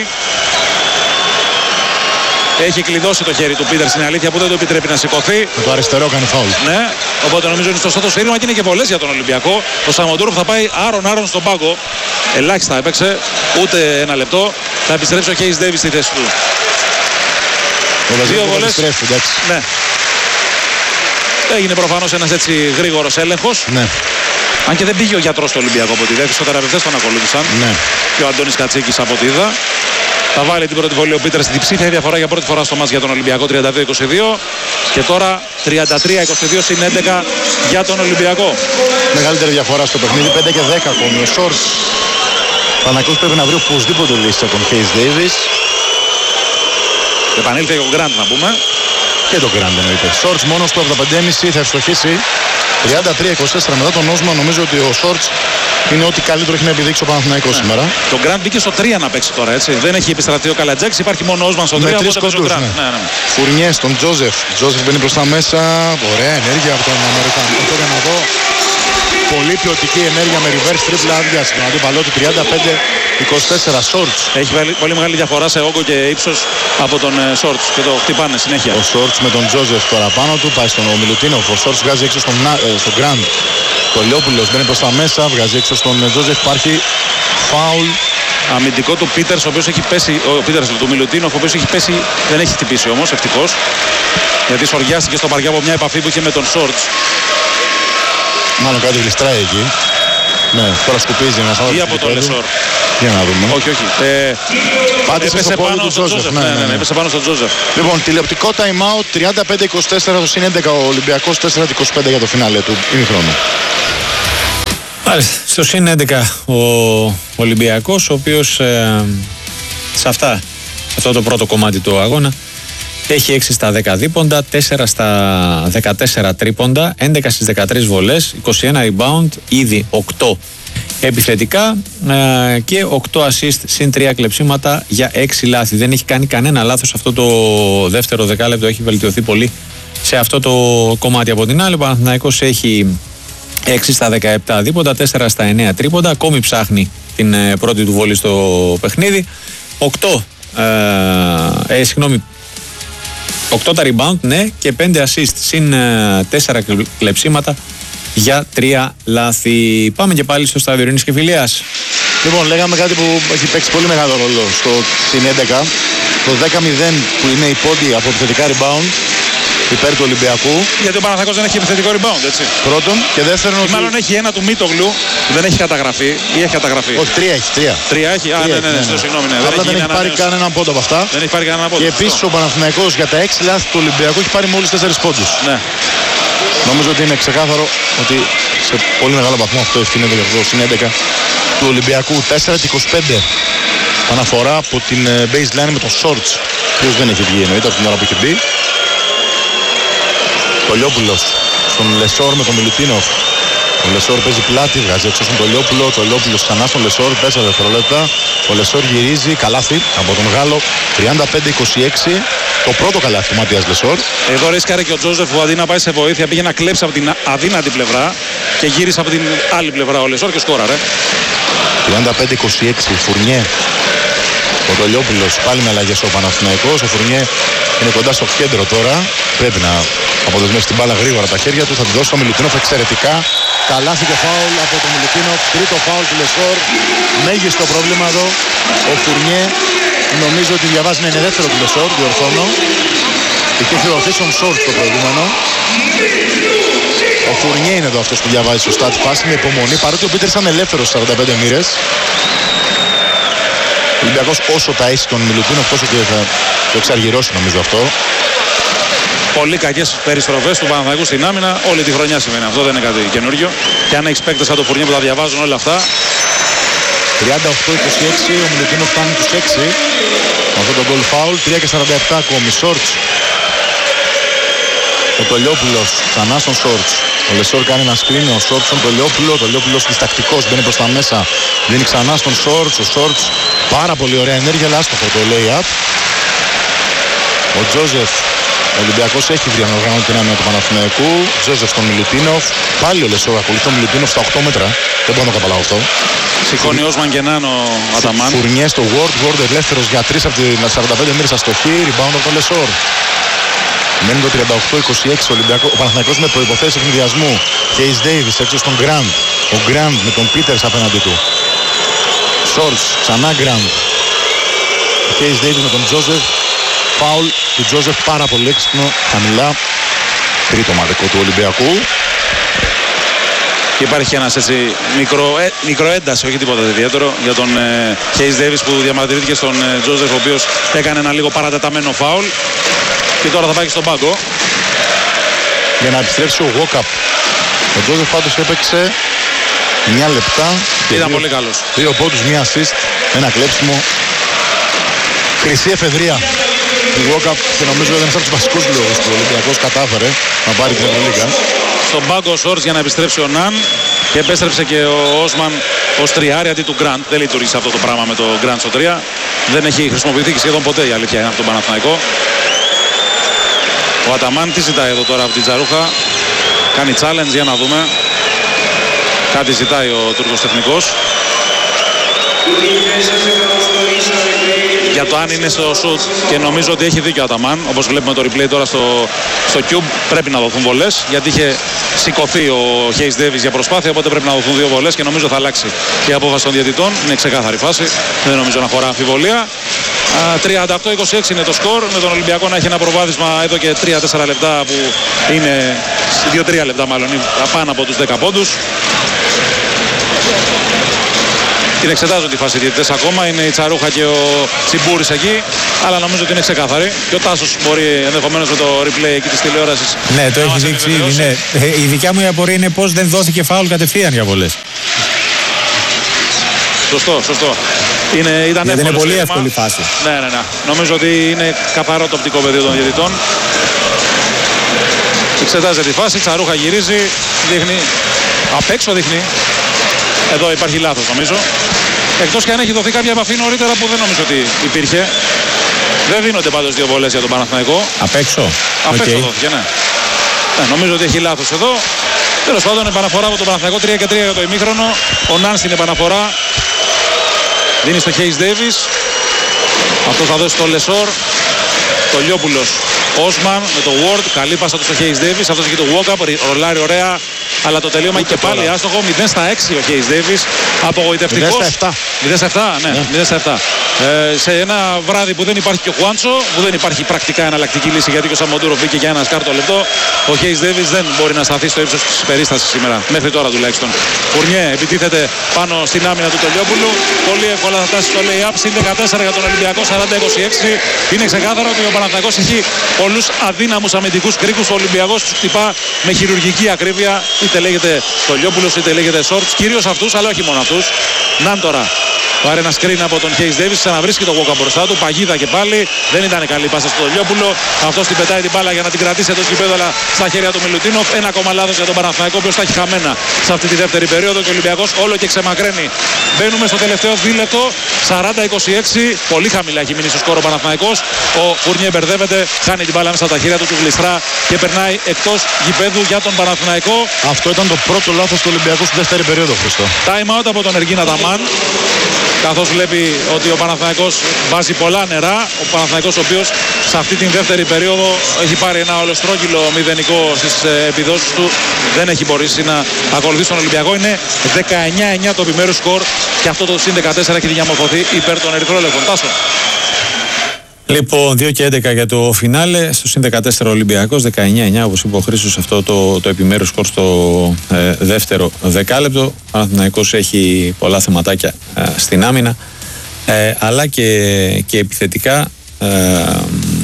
Έχει κλειδώσει το χέρι του Πίτερς, είναι αλήθεια, που δεν το επιτρέπει να σηκωθεί. Με το αριστερό κάνει φάουλ. Ναι, οπότε νομίζω είναι σωστό το σφύριγμα και είναι και πολλές για τον Ολυμπιακό. Ο Σαμοντούροφ θα πάει άρον-άρον στον πάγκο. Ελάχιστα έπαιξε, ούτε ένα λεπτό. Θα επιστρέψει ο Χέις Ντέιβις στη θέση του. Ο Δύο βολές. Ναι. Έγινε προφανώς ένας έτσι γρήγορος έλεγχος. Ναι. Αν και δεν πήγε ο γιατρός στο Ολυμπιακό από τη δέκα, οι θεραπευτές τον ακολούθησαν. Ναι. Και ο Αντώνης Κατσίκης από τη είδα. Θα βάλει την πρώτη βολή ο Πίτερς, την ψήφια διαφορά για πρώτη φορά στο μάτς για τον Ολυμπιακό, τριάντα δύο είκοσι δύο. Και τώρα τριάντα τρία είκοσι δύο συν έντεκα για τον Ολυμπιακό. Μεγαλύτερη διαφορά στο παιχνίδι, πέντε και δέκα ακόμη. Ο Σόρτς Παναθηναϊκός πρέπει να βρει οπωσδήποτε λύση από τον Χέις Ντέιβις. Επανήλθε και ο Γκραντ να πούμε. Και τον Γκραντ εννοείται. Σόρτς μόνος του εβδομήντα πέντε κόμμα πέντε θα ευστοχίσει. τριάντα τρία είκοσι τέσσερα μετά τον Όσμα. Νομίζω ότι ο Σόρτς είναι ό,τι καλύτερο έχει να επιδείξει ο Παναθηναϊκός ναι. σήμερα. Το Γκραντ μπήκε στο τρία να παίξει τώρα, έτσι. Δεν έχει επιστρατεί ο Καλατζάκης, υπάρχει μόνο ο Όσμαν στο τρία. Με τρεις κοντούς, ναι. ναι, ναι. Φουρνιέ στον Τζόζεφ. Τζόζεφ μπαίνει προς τα μέσα. Ωραία ενέργεια από τον Αμερικανό. Το Καναδό. Πολύ ποιοτική ενέργεια με reverse triple άδεια στον αντίπαλό του. τριάντα πέντε είκοσι τέσσερα Σόρτς. Έχει πολύ μεγάλη διαφορά σε όγκο και ύψος από τον Σόρτς και το χτυπάνε συνέχεια. Ο Σόρτς με τον Τζόζεφ τώρα πάνω του πάει στον Μιλουτίνοφ. Ο Σόρτς βγάζει έξω στον, ε, στον Γκραντ. Το Λιόπουλος μπαίνει προς τα μέσα, βγάζει έξω στον Τζόζεφ. Υπάρχει φάουλ. Αμυντικό του Πίτερς, ο οποίος έχει πέσει, ο Πίτερς του Μιλουτίνοφ, ο οποίος έχει πέσει, δεν έχει χτυπήσει όμως, ευτυχώς. Γιατί σοριάστηκε στο παριά από μια επαφή που είχε με τον Σόρτς. Μάλλον κάτι γλιστράει εκεί. Ναι, τώρα σκουπίζει ένας άλλος. Ή από τον Λεσόρ. Για να δούμε. Όχι, όχι. Ε, Πάτησε στο πόδι του Τζόζεφ. Ναι, ναι, ναι, έπεσε πάνω στον Τζόζεφ. Λοιπόν, τηλεοπτικό time out. τριάντα πέντε είκοσι τέσσερα το συν έντεκα ο Ολυμπιακός, τέσσερα είκοσι πέντε για το φινάλε του ημιχρόνου. Μάλιστα, στο συν έντεκα ο Ολυμπιακός, ο οποίος ε, σε αυτά, σε αυτό το πρώτο κομμάτι του αγώνα, έχει έξι στα δέκα δίποντα, τέσσερα στα δεκατέσσερα τρίποντα, έντεκα στις δεκατρείς βολές, είκοσι ένα rebound, ήδη οκτώ επιθετικά ε, και οκτώ assist συν τρία κλεψίματα για έξι λάθη. Δεν έχει κάνει κανένα λάθος αυτό το δεύτερο δεκάλεπτο, έχει βελτιωθεί πολύ σε αυτό το κομμάτι. Από την άλλη, ο Παναθηναϊκός έχει έξι στα δεκαεπτά δίποντα, τέσσερα στα εννέα τρίποντα, ακόμη ψάχνει την ε, πρώτη του βολή στο παιχνίδι. οκτώ, ε, ε, συγγνώμη, οκτώ τα rebound, ναι, και πέντε assist συν τέσσερα κλεψίματα για τρία λάθη. Πάμε και πάλι στο στάδιο Ειρήνης και Φιλίας. Λοιπόν, λέγαμε κάτι που έχει παίξει πολύ μεγάλο ρόλο στο συν έντεκα. Το δέκα μηδέν που είναι η πόντι από επιθετικά rebound υπέρ του Ολυμπιακού. Γιατί ο Παναθηναϊκός δεν έχει επιθετικό rebound, έτσι. Πρώτον. Και δεύτερον. Ότι... Μάλλον έχει ένα του Μίτογλου που δεν έχει καταγραφεί ή έχει καταγραφεί. Όχι, τρία έχει. Τρία, τρία έχει. Α, τρία ναι, ναι, ναι, ναι, ναι. Συγγνώμη. Ναι. Απλά δεν, δεν έχει πάρει κανέναν πόντο από αυτά. Δεν έχει πάρει κανέναν πόντο. Και επίσης ο Παναθηναϊκός για τα έξι λάθη του Ολυμπιακού έχει πάρει μόλις τέσσερις πόντους. Ναι. Νομίζω ότι είναι ξεκάθαρο ότι σε πολύ μεγάλο βαθμό αυτό ευθύνεται για αυτό το συν έντεκα του Ολυμπιακού. τέσσερα είκοσι πέντε. Αναφορά από την baseline με τον Shorts, ο οποίος δεν έχει βγει εννοείται από την ώρα που έχει μπει. Το Λιόπουλος στον Λεσόρ με τον Μιλουτίνοφ. Ο Λεσόρ παίζει πλάτη, βγάζει έξω στον Λιόπουλο. Το Λιόπουλο ξανά στον Λεσόρ, τέσσερα δευτερόλεπτα. Ο Λεσόρ γυρίζει, καλάθι από τον Γάλλο, τριάντα πέντε είκοσι έξι. Το πρώτο καλάθι του Ματίας Λεσόρ. Εδώ ρίσκαρε και ο Τζόζεφ που αντί να πάει σε βοήθεια πήγε να κλέψει από την αδύνατη πλευρά και γύρισε από την άλλη πλευρά ο Λεσόρ και σκόραρε. τριάντα πέντε είκοσι έξι, Φουρνιέ. Ο Τολιόπουλος πάλι με αλλαγές ο Παναθηναϊκός. Ο Φουρνιέ είναι κοντά στο κέντρο τώρα. Πρέπει να αποδεσμεύσει την μπάλα γρήγορα τα χέρια του. Θα τη δώσει στο Μιλουτίνοφ εξαιρετικά. Καλάθι και φάουλ από τον Μιλουτίνοφ. Τρίτο φάουλ του Λεσόρ. Μέγιστο πρόβλημα εδώ. Ο Φουρνιέ νομίζω ότι διαβάζει να είναι δεύτερο του Λεσόρ. Διορθώνω. Είχε θεωρηθεί στον Σόρτ το προηγούμενο. Ο Φουρνιέ είναι εδώ αυτός που διαβάζει σωστά τη φάση με υπομονή. Παρότι ο Πίτερς ήταν ελεύθερος σαράντα πέντε μοίρες. Ο Ολυμπιακός όσο ταΐσει τον Μιλουτίνοφ τόσο και θα το εξαργυρώσει νομίζω αυτό. πολύ κακές περιστροφές του Παναθηναϊκού στην άμυνα. Όλη τη χρονιά σημαίνει αυτό, δεν είναι κάτι καινούριο. Και αν έχεις παίκτες σαν το Φουρνιέ που τα διαβάζουν όλα αυτά. τριάντα οκτώ είκοσι έξι, ο Μιλουτίνοφ φτάνει τους έξι. Με αυτό το goal foul, τρία και σαράντα επτά ακόμη. Σόρτς. Ο Τολιόπουλος ξανά στον Σόρτς. Ο Λεσόρ κάνει ένα screen, ο Σόρτς στον Τολιόπουλο. Ο Τολιόπουλος διστακτικός, μπαίνει προς τα μέσα. Δίνει ξανά στον Σόρτς. Ο Σόρτς πάρα πολύ ωραία ενέργεια, αλλά άστοχο το lay-up. Ο Τζόζεφ, ο Ολυμπιακός έχει βρει ανοργάνωτη την άμυνα του Παναθηναϊκού. Τζόζεφ στον Μιλουτίνοφ. Πάλι ο Λεσόρ ακολουθεί τον Μιλουτίνοφ στα οκτώ μέτρα. Δεν μπορώ να το καταλάβω αυτό. Σηκώνει ο Όσμαν Κενάν ο Αταμάν. Φουρνιέ στο Ward, Ward ελεύθερος για τρία από τις σαράντα πέντε μέρες αστοχή. Rebound από τον Λεσόρ. Μένει το τριάντα οκτώ είκοσι έξι ο, ο Παναθηναϊκός με προϋποθέσεις ευνηδιασμού. Χέις Ντέιβις έξω στον Γκραντ. Ο Γκραντ με τον Πίτερς απέναντι του. Σόρτς, ξανά Γκραντ. Χέις Ντέιβις με τον Τζόζεφ. Φάουλ του Τζόζεφ πάρα πολύ έξυπνο, χαμηλά. Τρίτο μαδικό του Ολυμπιακού. Και υπάρχει ένας έτσι μικρό, ε, μικρό ένταση, όχι τίποτα ιδιαίτερο, για τον Χέις Ντέιβις που διαμαρτυρήθηκε στον ε, Τζόζεφ, ο οποίος έκανε ένα λίγο παρατεταμένο φάουλ. Και τώρα θα πάει στον πάγκο. Για να επιστρέψει ο Γουόκαπ. Ο Τζόζεφ πάντως έπαιξε εννιά λεπτά. Ήταν δύο, πολύ καλός. Δύο πόντους, μία assist, ένα κλέψιμο. Χρυσή εφεδρεία του Γουόκαπ και νομίζω ήταν ένας από τους βασικούς λόγους που ο Ολυμπιακός κατάφερε να πάρει την Ευρωλίγα. Στον πάγκο ο Σόρτς για να επιστρέψει ο Ναν. Και επέστρεψε και ο Όσμαν ως τριάρι αντί του Γκραντ. Δεν λειτουργήσε αυτό το πράγμα με το Γκραντ στο τρία. Δεν έχει χρησιμοποιηθεί και σχεδόν ποτέ η αλήθεια είναι από τον Παναθηναϊκό. Ο Αταμάν τι ζητάει εδώ τώρα από την Τζαρούχα. Κάνει challenge για να δούμε. Κάτι ζητάει ο Τούρκος τεχνικός. Για το αν είναι στο shoot, και νομίζω ότι έχει δίκιο ο Αταμάν. Όπως βλέπουμε το replay τώρα στο, στο Cube, πρέπει να δοθούν βολές, γιατί είχε σηκωθεί ο Χέις Ντέιβις για προσπάθεια, οπότε πρέπει να δοθούν δύο βολές και νομίζω θα αλλάξει η απόφαση των διαιτητών. Είναι ξεκάθαρη φάση, δεν νομίζω να χωρά αμφιβολία. τριάντα οκτώ είκοσι έξι είναι το σκορ, με τον Ολυμπιακό να έχει ένα προβάδισμα εδώ και τρία τέσσερα λεπτά, που είναι δύο τρία λεπτά μάλλον, πάνω από τους δέκα πόντους. Την εξετάζουν τη φάση διαιτητές ακόμα, είναι η Τσαρούχα και ο Τσιμπούρης εκεί, αλλά νομίζω ότι είναι ξεκάθαρη. Και ο Τάσος μπορεί ενδεχομένως με το replay εκεί της τηλεόρασης. Ναι, το έχει δείξει ήδη. Ναι. Ε, η δικιά μου η απορία είναι πώς δεν δόθηκε φάουλ κατευθείαν για βολές. Σωστό, σωστό. Είναι, ήταν Γιατί είναι πολύ σχήμα. εύκολη φάση. Ναι, ναι, ναι. Νομίζω ότι είναι καθαρό το οπτικό πεδίο των διαιτητών. Εξετάζεται τη φάση, Τσαρούχα γυρίζει, δείχνει, απ' έξω δείχνει. Εδώ υπάρχει λάθος νομίζω. Εκτός και αν έχει δοθεί κάποια επαφή νωρίτερα που δεν νομίζω ότι υπήρχε. Δεν δίνονται πάντως δύο βολές για τον Παναθηναϊκό. Απ' έξω. Απ' έξω Okay. δόθηκε, ναι. Ναι. Νομίζω ότι έχει λάθος εδώ. Τέλος πάντων, επαναφορά από τον Παναθηναϊκό, τρία και τρία για το ημίχρονο. Ο Ναν στην επαναφορά. Δίνει στο Χέις Ντέιβις. Αυτός θα δώσει στο Λεσόρ. Το Λιόπουλος. Όσμαν με το Ward. Καλή πάσα του στο Χέις Ντέιβις. Αυτός έχει το walk-up. Ρολάρει ωραία. Αλλά το τελείωμα και πάλι τώρα. Άστοχο. μηδέν στα έξι ο Χέις Ντέιβις. Απογοητευτικός. μηδέν στα επτά. μηδέν στα επτά, ναι. Yeah. μηδέν στα επτά. Ε, σε ένα βράδυ που δεν υπάρχει και ο Χουάντσο, που δεν υπάρχει πρακτικά εναλλακτική λύση, γιατί και ο Σαμοντούροφ μπήκε για ένα σκάρτο λεπτό, ο Χέις Ντέιβις δεν μπορεί να σταθεί στο ύψος της περίστασης σήμερα. Μέχρι τώρα τουλάχιστον. Φουρνιέ επιτίθεται πάνω στην άμυνα του Τολιόπουλου. Πολύ εύκολα θα φτάσει στο lay-up. Συν δεκατέσσερα για τον Ολυμπιακό, σαράντα είκοσι έξι. Είναι ξεκάθαρο ότι ο Παναθηναϊκός έχει πολλούς αδύναμους αμυντικούς κρίκους. Ο Ολυμπιακός τους χτυπά με χειρουργική ακρίβεια. Είτε λέγεται Τολιόπουλος είτε λέγεται Σόρτς. Κυρίως αυτούς, αλλά όχι μόνο αυτούς. Ναν τώρα. Πάρε ένα screen από τον Χέις Ντέιβις, ξαναβρίσκει το Walker μπροστά του. Παγίδα και πάλι. Δεν ήταν καλή πάσα στο Τολιόπουλο. Αυτός την πετάει την μπάλα για να την κρατήσει εντός γηπέδου, αλλά στα χέρια του Μιλουτίνοφ. Ένα ακόμα λάθος για τον Παναθηναϊκό, ο οποίος τα έχει χαμένα σε αυτή τη δεύτερη περίοδο και ο Ολυμπιακός όλο και ξεμακραίνει. Μπαίνουμε στο τελευταίο δίλεπτο. σαράντα είκοσι έξι. Πολύ χαμηλά έχει μείνει στο σκόρο ο Παναθηναϊκός. Ο Φουρνιέ μπερδεύεται, χάνει την μπάλα μέσα από τα χέρια του, του γλιστρά και περνάει εκτός γηπέδου για τον Παναθηναϊκό. Αυτό ήταν το πρώτο λάθος του Ολυμπιακού στη δεύτερη περίοδο, Χριστό. Time out από τον Εργίνα Αταμάν. Καθώς βλέπει ότι ο Παναθηναϊκός βάζει πολλά νερά. Ο Παναθηναϊκός ο οποίος σε αυτή την δεύτερη περίοδο έχει πάρει ένα ολοστρόγγυλο μηδενικό στις επιδόσεις του. Δεν έχει μπορέσει να ακολουθήσει τον Ολυμπιακό. Είναι δεκαεννιά εννιά το επιμέρους σκορ και αυτό το συν δεκατέσσερα έχει διαμορφωθεί υπέρ των ερυθρόλευκων. Τάσο. Λοιπόν, δύο και έντεκα για το φινάλε. Στο συν δεκατέσσερα Ολυμπιακός, δεκαεννιά εννιά όπως είπε ο Χρήστος, αυτό το, το επιμέρους σκορ στο ε, δεύτερο δεκάλεπτο. Ο Παναθηναϊκός έχει πολλά θεματάκια ε, στην άμυνα, ε, αλλά και, και επιθετικά. Ε,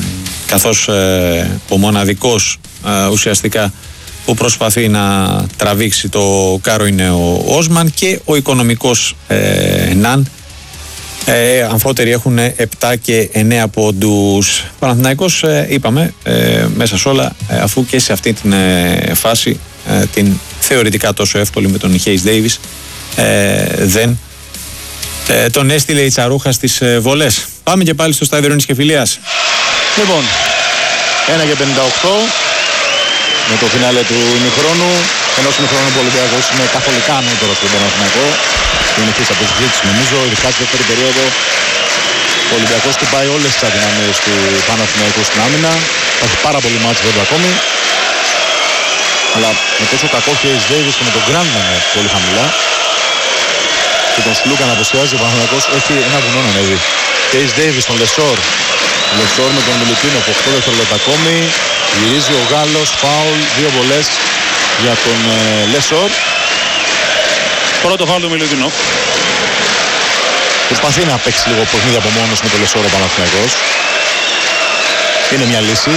καθώς ε, ο μοναδικός ε, ουσιαστικά που προσπαθεί να τραβήξει το κάρο είναι ο Όσμαν και ο οικονομικός ε, Ναν. Ε, αμφότεροι έχουν επτά και εννέα πόντους. Παναθηναϊκός ε, είπαμε ε, μέσα σε όλα ε, αφού και σε αυτή την ε, φάση ε, την θεωρητικά τόσο εύκολη με τον Χέις Ντέιβις ε, δεν ε, τον έστειλε η Τσαρούχα στις ε, βολές. Πάμε και πάλι στο στάδιο Ειρήνης και Φιλίας. Λοιπόν, ένα και πενήντα οκτώ με το φινάλε του ημιχρόνου. Ενός ημιχρόνου που ο Ολυμπιακός είναι καθολικά ανώτερος στον Παναθηναϊκό. Είναι εξής από τη συζήτηση νομίζω, ειδικά στη δεύτερη περίοδο. Ο Ολυμπιακός χτυπάει όλες τις αδυναμίες του Παναθηναϊκού στην άμυνα. Θα έχει πάρα πολύ μάτς βέβαια ακόμη. Αλλά με τόσο κακό Χέις Ντέιβις και με τον Γκράντμαν πολύ χαμηλά και τον Σλούκα να αποσιάζει, ο Παναθηναϊκός έχει ένα βουνό να ανέβει. Χέις Ντέιβις, τον Λεσόρ. Λεσόρ με τον Μιλουτίνοφ, οκτώ δευτερόλεπτα ακόμη. Γυρίζει ο Γάλλος, φάουλ, δύο βολές για τον ε, Λεσόρ. Πρώτο φάουλ του Μιλουτίνοφ. Προσπαθεί να παίξει λίγο παιχνίδι από μόνος με τον Λεσόρ ο Παναθηναϊκός. Είναι μια λύση.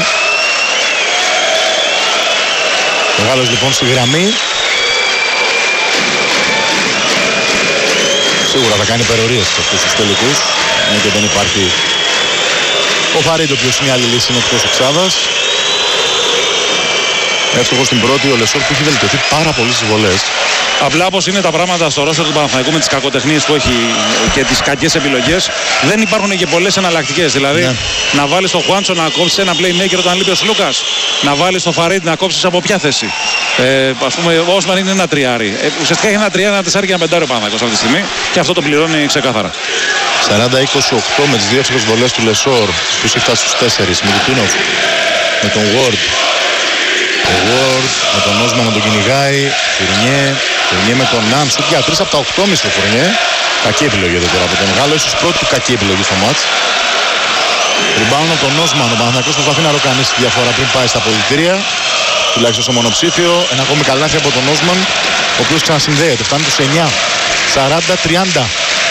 Ο Γάλλος λοιπόν στη γραμμή. Σίγουρα θα κάνει υπερορίες σε αυτούς τους τελικούς. Ναι, και δεν υπάρχει ο Φαρίντ, ο οποίος είναι άλλη λύση, είναι εκτός εξάδας. Εύστοχος στην πρώτη, ο Λεσόρ που έχει βελτιωθεί πάρα πολύ στις βολές. Απλά όπως είναι τα πράγματα στο ρόστερ του Παναθηναϊκού με τις κακοτεχνίες που έχει και τις κακές επιλογές, δεν υπάρχουν και πολλές εναλλακτικές. Δηλαδή, ναι, να βάλεις τον Χουάντσο να κόψεις ένα playmaker όταν λείπει ο Σλούκας, να βάλεις τον Φαρίντ να κόψεις από ποια θέση. Ε, ας πούμε, ο Όσμαν είναι ένα τριάρι. Ε, ουσιαστικά έχει ένα τριάρι, ένα τεσσάρι και ένα πεντάρι ο Παναθηναϊκός αυτή τη στιγμή και αυτό το πληρώνει ξεκάθαρα. σαράντα είκοσι οκτώ με τις δύο εύστοχες βολές του Λεσόρ, που έχει φτάσει στους τέσσερις. Με τον Τίνοφ, με τον Ward. Ο Ward με τον Όσμαν να τον κυνηγάει. Φουρνιέ. Φουρνιέ με τον Ναν. Σουτ για τρεις από τα οκτώ κόμμα πέντε ο Φουρνιέ. Κακή επιλογή εδώ τώρα από τον Γάλλο. Ίσως πρώτη του κακή επιλογή στο μάτς. Rebound από τον Όσμαν. Ο Παναθηναϊκός προσπαθεί να ροκανίσει τη διαφορά πριν πάει στα αποδυτήρια. Τουλάχιστον στο μονοψήφιο. Ένα ακόμη καλάθι από τον Όσμαν, ο οποίος ξανασυνδέεται. Φτάνει τους εννιά. σαράντα τριάντα.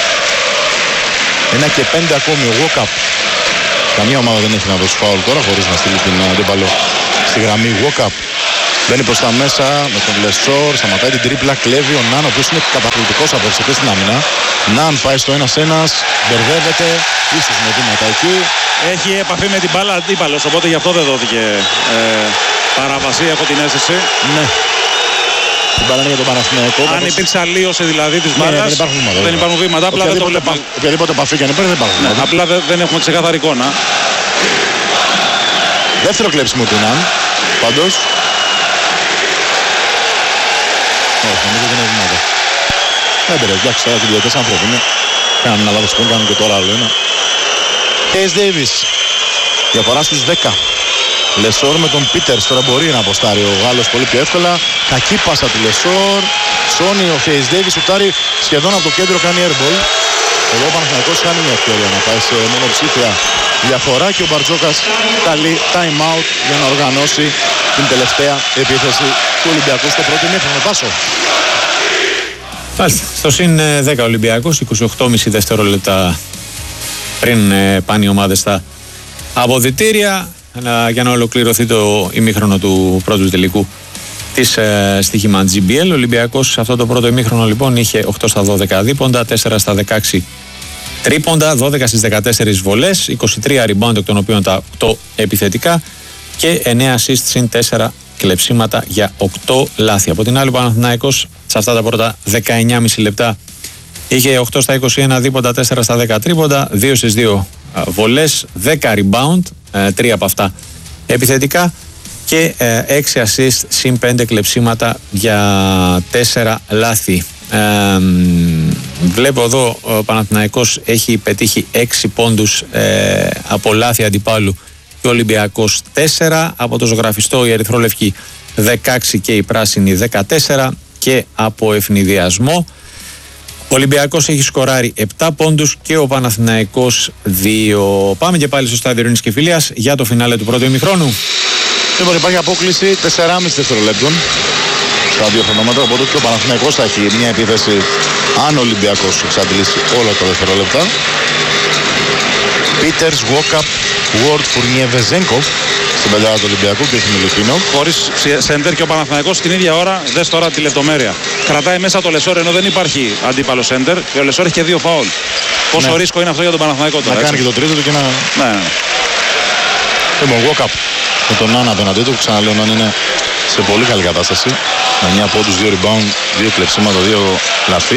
Ένα και πέντε ακόμη ο Walkup. Καμία ομάδα δεν έχει να δώσει φάουλ τώρα χωρίς να στείλει την αντίπαλο στη γραμμή. Walkup μπαίνει προς τα μέσα με τον Λεσόρ, σταματάει την τρίπλα, κλέβει ο Ναν, ο οποίος είναι καταπληκτικός από εξαιρετική στην άμυνα. Ναν πάει στο ένας ένας, μπερδεύεται, ίσως με βήματα εκεί. Έχει επαφή με την μπάλα αντίπαλος, οπότε γι' αυτό δεν δόθηκε ε, παράβαση, έχω την αίσθηση. Ναι. Την μπάλα είναι για τον Παναθηναϊκό. Αν πάντως... υπήρξε αλλίωση δηλαδή της μπάλας, ναι, δεν υπάρχουν βήματα. Δεν υπάρχουν βήματα, απλά δεν το βλέπουμε. Οποιαδήποτε επαφή και αν υπάρχει δεν υπάρχουν Ναι, βήματα. απλά δεν, δεν έχουμε ξεκάθαρη εικόνα. Δεύτερο κλέψιμο του Ναν, πάντως. Όχι, νομίζω δεν είναι βήματα. Δεν πειράζει, εντάξει, τώρα και δύο-τέσσερα άνθρωποι είναι. Κάναμε ένα λάθος πριν, κάνουμε και τώρα άλλο ένα. Χέις Ντέιβις, διαφορά στους δέκα. Λεσόρ με τον Πίτερς, τώρα μπορεί να αποστάρει ο Γάλλος πολύ πιο εύκολα. Κακή πάσα του Λεσόρ. Σόνι ο Χέις Ντέιβις, σουτάρει σχεδόν από το κέντρο, κάνει airball. Εδώ ο Παναθηναϊκός κάνει μια ευκαιρία να πάει σε μονοψήφια διαφορά και ο Μπαρτζόκας καλεί time out για να οργανώσει την τελευταία επίθεση του Ολυμπιακού στο πρώτο ημίχρονο. Πάσο. Μάλιστα. Στο συν δέκα Ολυμπιακός, είκοσι οκτώ κόμμα πέντε δευτερόλεπτα πριν πάνε οι ομάδες στα αποδυτήρια για να ολοκληρωθεί το ημίχρονο του πρώτου τελικού της ε, στοίχημα τζι μπι ελ. Ο Ολυμπιακός σε αυτό το πρώτο ημίχρονο λοιπόν είχε οκτώ στα δώδεκα δίποντα, τέσσερα στα δεκαέξι τρίποντα, δώδεκα στις δεκατέσσερις βολές, είκοσι τρία rebound εκ των οποίων τα οκτώ επιθετικά και εννέα assist συν τέσσερα κλεψίματα για οκτώ λάθη. Από την άλλη ο Παναθηναϊκός σε αυτά τα πρώτα δεκαεννιά κόμμα πέντε λεπτά είχε οκτώ στα είκοσι ένα δίποντα, τέσσερα στα δέκα τρίποντα, δύο στις δύο βολές, δέκα rebound, τρία από αυτά επιθετικά και έξι assist συν πέντε κλεψίματα για τέσσερα λάθη. Ε, βλέπω εδώ ο Παναθηναϊκός έχει πετύχει έξι πόντους ε, από λάθη αντιπάλου και ο Ολυμπιακός τέσσερα, από το ζωγραφιστό η ερυθρόλευκη δεκαέξι και η πράσινη δεκατέσσερα και από ευνηδιασμό. Ο Ολυμπιακός έχει σκοράρει επτά πόντους και ο Παναθηναϊκός δύο. Πάμε και πάλι στο στάδιο Ειρήνης και Φιλίας για το φινάλε του πρώτου ημιχρόνου. Λοιπόν, υπάρχει απόκληση τέσσερα κόμμα πέντε δευτερολέπτων στα δύο χρονόμετρα, οπότε και ο Παναθηναϊκός θα έχει μια επίθεση αν ο Ολυμπιακός εξαντλήσει όλα τα δευτερόλεπτα. Πίτερς, Walkup, Ward, Fournier, Vezenkov στην πεντάδα του Ολυμπιακού και Χιμιλουτίνο. Χωρίς σέντερ και ο Παναθηναϊκός την ίδια ώρα, δες τώρα τη λεπτομέρεια. Κρατάει μέσα το Λεσόρ ενώ δεν υπάρχει αντίπαλο σέντερ και ο Λεσόρ έχει και δύο φαουλ. Πόσο ναι. ρίσκο είναι αυτό για τον Παναθηναϊκό τώρα. Να κάνει και το τρίτο του και να. Ναι, ναι. Λοιπόν, Walkup με τον Ναν απέναντί του, ξαναλέω να είναι σε πολύ καλή κατάσταση. Με εννιά πόντους, δύο rebound, δύο κλεψίματα, δύο λαθή.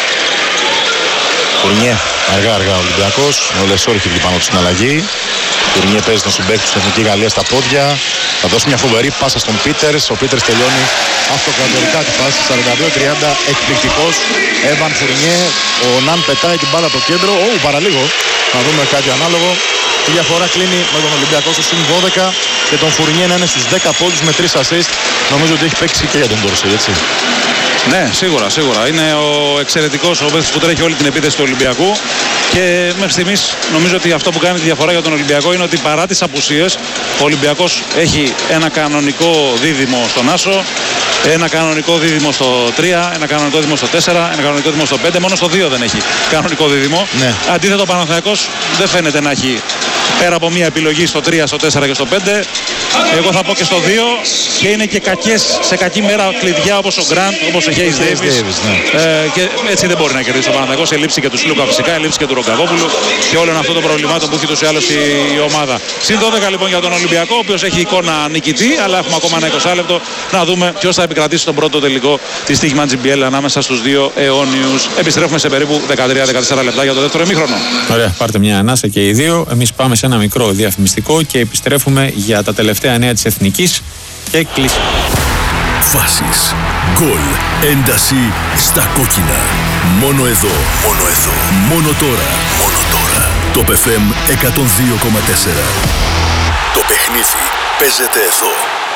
Fournier αργά αργά ο Ολυμπιακός. Ο Λεσόρ έχει βγει πάνω του στην αλλαγή. Fournier παίζει τον συμπαίκτη του Εθνική Γαλλία στα πόδια. Θα δώσει μια φοβερή πάσα στον Πίτερς. Ο Πίτερς τελειώνει αυτοκρατορικά τη φάση. σαράντα δύο τριάντα, εκπληκτικός. Έβαν Fournier. Ο Ναν πετάει την μπάλα από το κέντρο. Ω, παραλίγο. Να δούμε κάτι ανάλογο. Η διαφορά κλείνει με τον Ολυμπιακό στο συν δώδεκα και τον Fournier να είναι στους δέκα πόντους με τρεις assist. Νομίζω ότι έχει παίξει και για τον Ντόρσεϊ, έτσι. Ναι, σίγουρα, σίγουρα. Είναι ο εξαιρετικός ο παίκτης που τρέχει όλη την επίθεση του Ολυμπιακού και μέχρι στιγμής νομίζω ότι αυτό που κάνει τη διαφορά για τον Ολυμπιακό είναι ότι παρά τις απουσίες ο Ολυμπιακός έχει ένα κανονικό δίδυμο στον Άσο, ένα κανονικό δίδυμο στο τρία, ένα κανονικό δίδυμο στο τέσσερα, ένα κανονικό δίδυμο στο πέντε, μόνο στο δύο δεν έχει κανονικό δίδυμο. Ναι. Αντίθετα ο Παναθηναϊκός δεν φαίνεται να έχει πέρα από μια επιλογή στο τρία, στο τέσσερα και στο πέντε. Εγώ θα πω και στο δύο και είναι και κακές, σε κακή μέρα κλειδιά όπως ο Γκραντ, όπως ο Χέις Ντέιβις. Ναι. Ε, και έτσι δεν μπορεί να κερδίσει ο Παναθηναϊκός. Ελείψει και του Σλούκα φυσικά, ελείψει και του Ρογκαβόπουλου και όλων αυτών των προβλημάτων που έχει τόσο άλλως η, η ομάδα. Συν δώδεκα λοιπόν για τον Ολυμπιακό, ο οποίος έχει εικόνα νικητή, αλλά έχουμε ακόμα ένα είκοσι λεπτό να δούμε ποιος θα επικρατήσει στον πρώτο τελικό της Στοίχημα τζι μπι ελ ανάμεσα στους δύο αιώνιους. Επιστρέφουμε σε περίπου δεκατρία δεκατέσσερα λεπτά για το δεύτερο ημίχρονο. Ωραία, πάρτε μια ανάσα και οι δύο. Εμείς πάμε σε ένα μικρό διαφημιστικό και επιστρέφουμε για τα τελευταία νέα της Εθνικής και κλείσιμο. Φάσεις, γκολ, ένταση στα κόκκινα. Μόνο εδώ, μόνο εδώ, μόνο τώρα, μόνο τώρα. Το εφ εμ εκατόν δύο κόμμα τέσσερα. Το παιχνίδι παίζεται εδώ.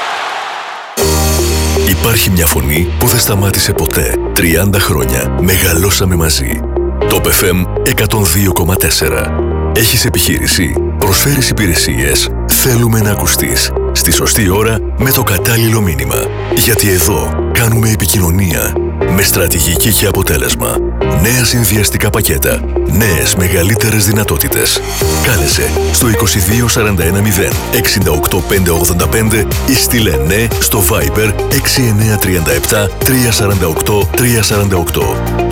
Υπάρχει μια φωνή που δεν σταμάτησε ποτέ. τριάντα χρόνια μεγαλώσαμε μαζί. Το εφ εμ εκατόν δύο κόμμα τέσσερα. Έχεις επιχείρηση, προσφέρεις υπηρεσίες, θέλουμε να ακουστείς. Στη σωστή ώρα με το κατάλληλο μήνυμα. Γιατί εδώ κάνουμε επικοινωνία με στρατηγική και αποτέλεσμα. Νέα συνδυαστικά πακέτα. Νέες μεγαλύτερες δυνατότητες. Κάλεσε στο είκοσι δύο σαράντα ένα μηδέν εξήντα οκτώ πεντακόσια ογδόντα πέντε ή στείλε ναι στο Viber έξι εννιά τρία επτά τρία τέσσερα οκτώ τρία τέσσερα οκτώ.